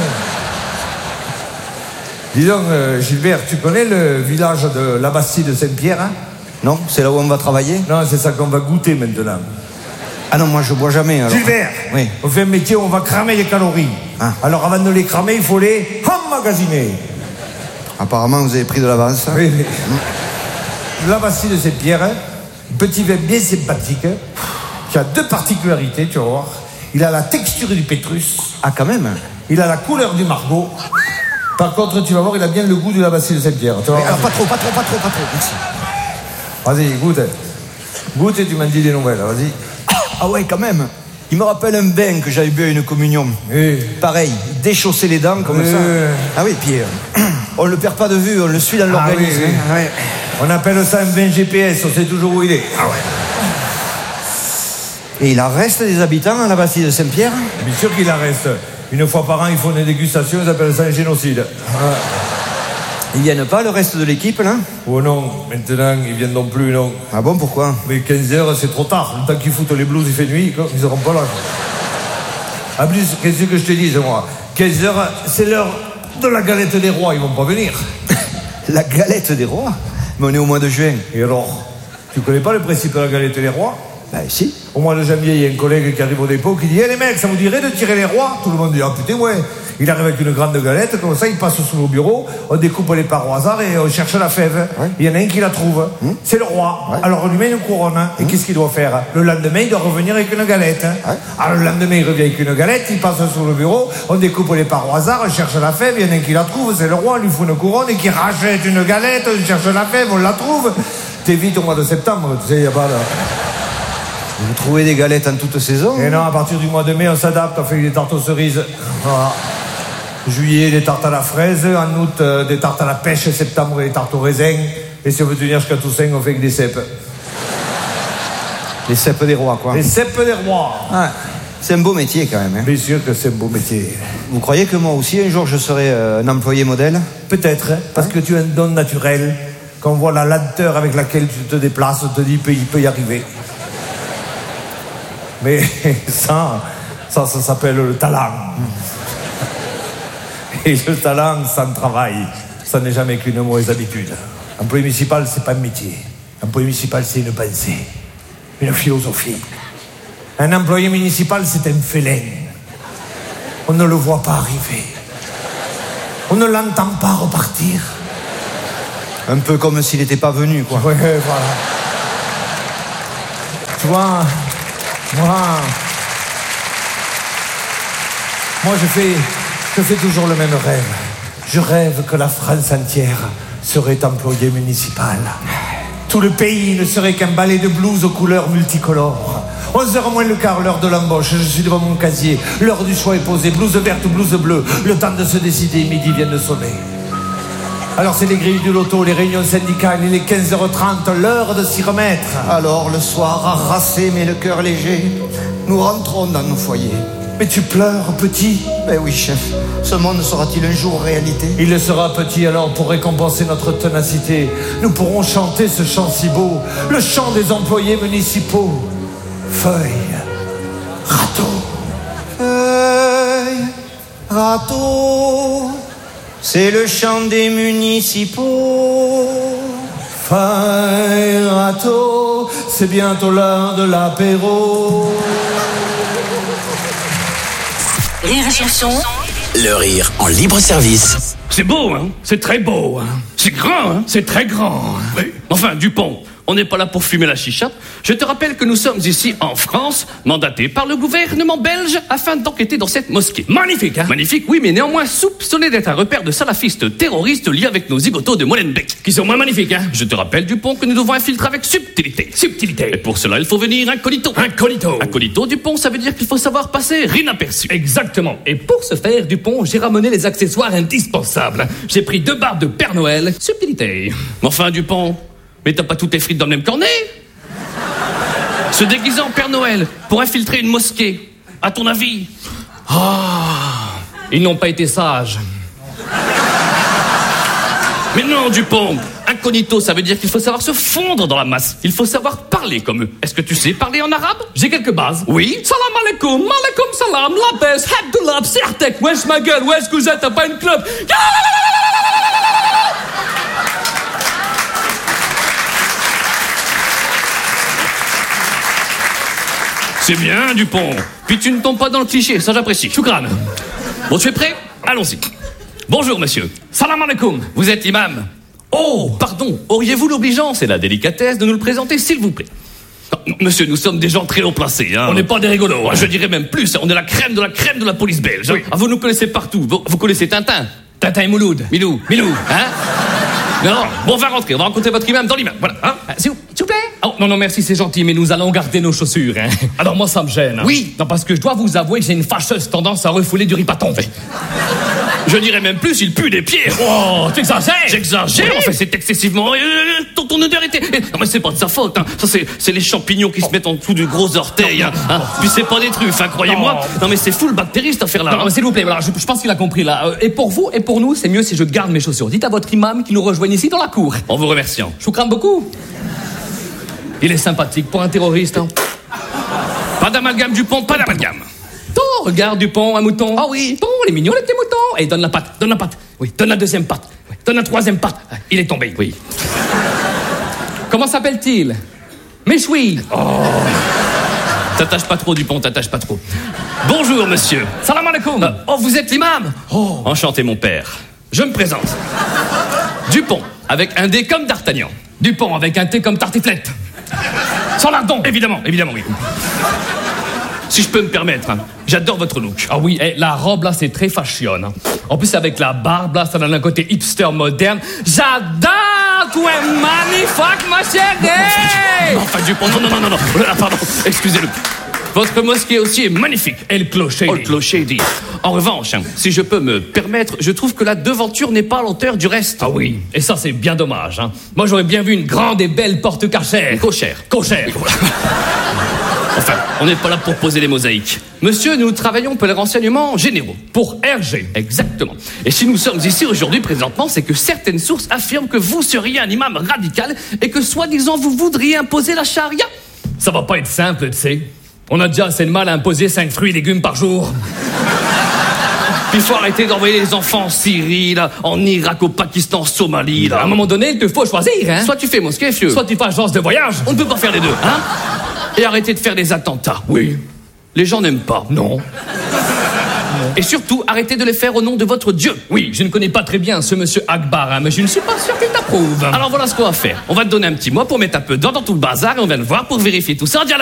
Dis donc, euh, Gilbert, tu connais le village de la Bastille de Saint-Pierre, hein? Non, c'est là où on va travailler? Non, c'est ça qu'on va goûter maintenant. Ah non, moi je bois jamais, alors. Gilbert, oui. On fait un métier où on va cramer les calories. Ah. Alors avant de les cramer, il faut les emmagasiner. Apparemment, vous avez pris de l'avance. Oui, oui. Mmh. La Bastille de Saint-Pierre, hein? Petit vin bien sympathique, hein? Qui a deux particularités, tu vas voir. Il a la texture du pétrus. Ah, quand même. Il a la couleur du margot. Par contre, tu vas voir, il a bien le goût de la Bastille de Saint-Pierre. Alors, pas trop, pas trop, pas trop, pas trop. Merci. Vas-y, goûte. Goûte et tu m'en dis des nouvelles, vas-y. Ah ouais, quand même. Il me rappelle un bain que j'avais bu à une communion. Oui. Pareil, déchausser les dents comme oui. ça. Ah oui, puis euh, on le perd pas de vue, on le suit dans l'organisme. Ah oui, oui. Ouais. On appelle ça un bain G P S, on sait toujours où il est. Ah ouais. Et il en reste des habitants à la Bastille de Saint-Pierre? Bien sûr qu'il en reste. Une fois par an, ils font des dégustations, ils appellent ça un génocide. Ah. Ils viennent pas, le reste de l'équipe, là? Oh non, maintenant, ils viennent non plus, non. Ah bon, pourquoi? Mais quinze heures, c'est trop tard. Le temps qu'ils foutent les blouses, il fait nuit, quoi. Ils seront pas là. En plus, qu'est-ce que je te dis, moi? quinze heures, c'est l'heure de la galette des rois, ils vont pas venir. La galette des rois? Mais on est au mois de juin. Et alors? Tu connais pas le principe de la galette des rois? Ben si. Au mois de janvier, il y a un collègue qui arrive au dépôt qui dit « Eh hey, les mecs, ça vous dirait de tirer les rois ?» Tout le monde dit « Ah putain, ouais !» Il arrive avec une grande galette, comme ça, il passe sous le bureau, on découpe les parts au hasard et on cherche la fève. Ouais. Il y en a un qui la trouve. Mmh. C'est le roi. Ouais. Alors on lui met une couronne. Hein. Et mmh. qu'est-ce qu'il doit faire? Le lendemain, il doit revenir avec une galette. Hein. Ouais. Alors le lendemain, il revient avec une galette, il passe sous le bureau, on découpe les parts au hasard, on cherche la fève, il y en a un qui la trouve, c'est le roi, on lui fout une couronne et qui rachète une galette, on cherche la fève, on la trouve. T'es vite au mois de septembre, tu sais, il n'y a pas de... Vous trouvez des galettes en toute saison? Et non, à partir du mois de mai, on s'adapte, on fait des tartes aux cerises. Voilà. Juillet, des tartes à la fraise. En août, euh, des tartes à la pêche. Septembre, des tartes au raisin. Et si on veut tenir jusqu'à Toussaint, on fait que des cèpes. Les cèpes des rois, quoi. Les cèpes des rois. Ah, c'est un beau métier, quand même. Hein. Bien sûr que c'est un beau métier. Vous croyez que moi aussi, un jour, je serai euh, un employé modèle? Peut-être, hein, parce hein? que tu as un don naturel. Quand on voit la lenteur avec laquelle tu te déplaces, on te dit qu'il peut y arriver. Mais ça, ça, ça s'appelle le talent. Et le talent sans travail, ça n'est jamais qu'une mauvaise habitude. Employé municipal, c'est pas un métier. Employé municipal, c'est une pensée, une philosophie. Un employé municipal, c'est un félin. On ne le voit pas arriver. On ne l'entend pas repartir. Un peu comme s'il n'était pas venu, quoi. Ouais, voilà. Tu vois, moi... Moi, je fais, je fais toujours le même rêve. Je rêve que la France entière serait employée municipale. Tout le pays ne serait qu'un ballet de blues aux couleurs multicolores. onze heures moins le quart, l'heure de l'embauche, je suis devant mon casier. L'heure du choix est posée, blouse verte ou blouse bleue. Le temps de se décider, midi vient de sonner. Alors c'est les grilles du loto, les réunions syndicales, il est quinze heures trente, l'heure de s'y remettre. Alors le soir, harassé mais le cœur léger, nous rentrons dans nos foyers. Mais tu pleures, petit? Ben oui, chef. Ce monde sera-t-il un jour réalité? Il le sera, petit, alors pour récompenser notre ténacité, nous pourrons chanter ce chant si beau, le chant des employés municipaux. Feuille, râteau. Feuille, râteau, c'est le chant des municipaux. Feuille, râteau, c'est bientôt l'heure de l'apéro. Rire et chanson. Le rire en libre service. C'est beau, hein? C'est très beau, hein? C'est grand, hein? C'est très grand. Oui. Enfin, Dupont, on n'est pas là pour fumer la chicha. Je te rappelle que nous sommes ici en France, mandatés par le gouvernement belge afin d'enquêter dans cette mosquée. Magnifique, hein? Magnifique, oui, mais néanmoins soupçonné d'être un repère de salafistes terroristes liés avec nos zigotos de Molenbeek. Qui sont moins magnifiques, hein? Je te rappelle, Dupont, que nous devons infiltrer avec subtilité. Subtilité. Et pour cela, il faut venir incognito. Incognito. Incognito, Dupont, ça veut dire qu'il faut savoir passer inaperçu. Exactement. Et pour ce faire, Dupont, j'ai ramené les accessoires indispensables. J'ai pris deux barres de Père Noël. Subtilité. Enfin, Dupont, mais t'as pas toutes les frites dans le même cornet? Se déguiser en Père Noël pour infiltrer une mosquée, à ton avis? Ah, ils n'ont pas été sages. Mais non, Dupont, incognito, ça veut dire qu'il faut savoir se fondre dans la masse. Il faut savoir parler comme eux. Est-ce que tu sais parler en arabe? J'ai quelques bases. Oui. Salam alaikum, malaikum salam, la baisse, habdullah, sertek, wesh ma gueule, wesh que t'as pas une club. C'est bien, Dupont. Puis tu ne tombes pas dans le cliché, ça j'apprécie. Choukran. Bon, tu es prêt? Allons-y. Bonjour, monsieur. Salam alaikum. Vous êtes imam? Oh, pardon. Auriez-vous l'obligeance et la délicatesse de nous le présenter, s'il vous plaît? Non, monsieur, nous sommes des gens très haut placés. Hein. On n'est pas des rigolos. Hein. Je dirais même plus. On est la crème de la crème de la police belge. Oui. Ah, vous nous connaissez partout. Vous, vous connaissez Tintin? Tintin et Mouloud. Milou. Milou. Hein? Non, non, bon, on va rentrer, on va rencontrer votre imam dans l'imam, voilà, hein. S'il vous, s'il vous plaît. Oh, non, non, merci, c'est gentil, mais nous allons garder nos chaussures, hein. Alors moi, ça me gêne. Hein. Oui. Non, parce que je dois vous avouer que j'ai une fâcheuse tendance à refouler du ripaton. Je dirais même plus, il pue des pieds. Oh, tu exagères. J'exagère, oui. Enfin, c'est excessivement... Euh, ton, ton odeur était... Non, mais c'est pas de sa faute, hein. Ça, c'est, c'est les champignons qui oh. se mettent en dessous du gros orteil, hein. hein. Puis c'est pas des truffes, hein, croyez-moi. Non. non, mais c'est full bactérie, cette affaire-là. Non, hein. non, s'il vous plaît, voilà, je, je pense qu'il a compris, là. Et pour vous, et pour nous, c'est mieux si je garde mes chaussures. Dites à votre imam qu'il nous rejoigne ici dans la cour. En vous remerciant. Je vous crame beaucoup. Il est sympathique pour un terroriste, hein. Pas d'amalgame, Dupont, pas d'amalgame. Oh, regarde, Dupont, un mouton. Ah oui. Oh, les mignons, les petits moutons. Et donne la patte, donne la patte. Oui, donne la deuxième patte. Oui, donne la troisième patte. Il est tombé, oui. Comment s'appelle-t-il? Méchoui. Oh. T'attaches pas trop, Dupont, t'attaches pas trop. Bonjour, monsieur. Salam alaikum. Euh, oh, vous êtes l'imam? Oh. Enchanté, mon père. Je me présente. Dupont, avec un D comme d'Artagnan. Dupont, avec un T comme tartiflette. Sans lardon. Évidemment, évidemment, oui. Si je peux me permettre, hein, j'adore votre look. Ah oui, eh, la robe là, c'est très fashion. Hein. En plus, avec la barbe là, ça donne un côté hipster moderne. J'adore! Tu es magnifique, ma chérie! Non, enfin, Dupont, non, non, non, non, non. Ah, pardon, excusez-le. Votre mosquée aussi est magnifique. Et le clocher. Oh, le clocher dit. En revanche, hein, si je peux me permettre, je trouve que la devanture n'est pas à l'auteur du reste. Ah oui, et ça c'est bien dommage. Hein. Moi j'aurais bien vu une grande et belle porte cachère. Cochère. Cochère. Enfin, on n'est pas là pour poser les mosaïques. Monsieur, nous travaillons pour les renseignements généraux. Pour R G. Exactement. Et si nous sommes ici aujourd'hui présentement, c'est que certaines sources affirment que vous seriez un imam radical et que soi-disant vous voudriez imposer la charia. Ça va pas être simple, tu sais. On a déjà assez de mal à imposer cinq fruits et légumes par jour. Puis il faut arrêter d'envoyer les enfants en Syrie, là, en Irak, au Pakistan, en Somalie, là. À un moment donné, il te faut choisir, hein. Soit tu fais mosquée, fieu. Soit tu fais agence de voyage. On ne peut pas faire les deux, hein. Et arrêter de faire des attentats. Oui. Les gens n'aiment pas. Non. Et surtout, arrêtez de les faire au nom de votre Dieu. Oui, je ne connais pas très bien ce monsieur Akbar, hein, mais je ne suis pas sûr qu'il tape Alors voilà ce qu'on va faire. On va te donner un petit mot pour mettre un peu d'ordre dans tout le bazar et on vient te voir pour vérifier tout ça en dialogue.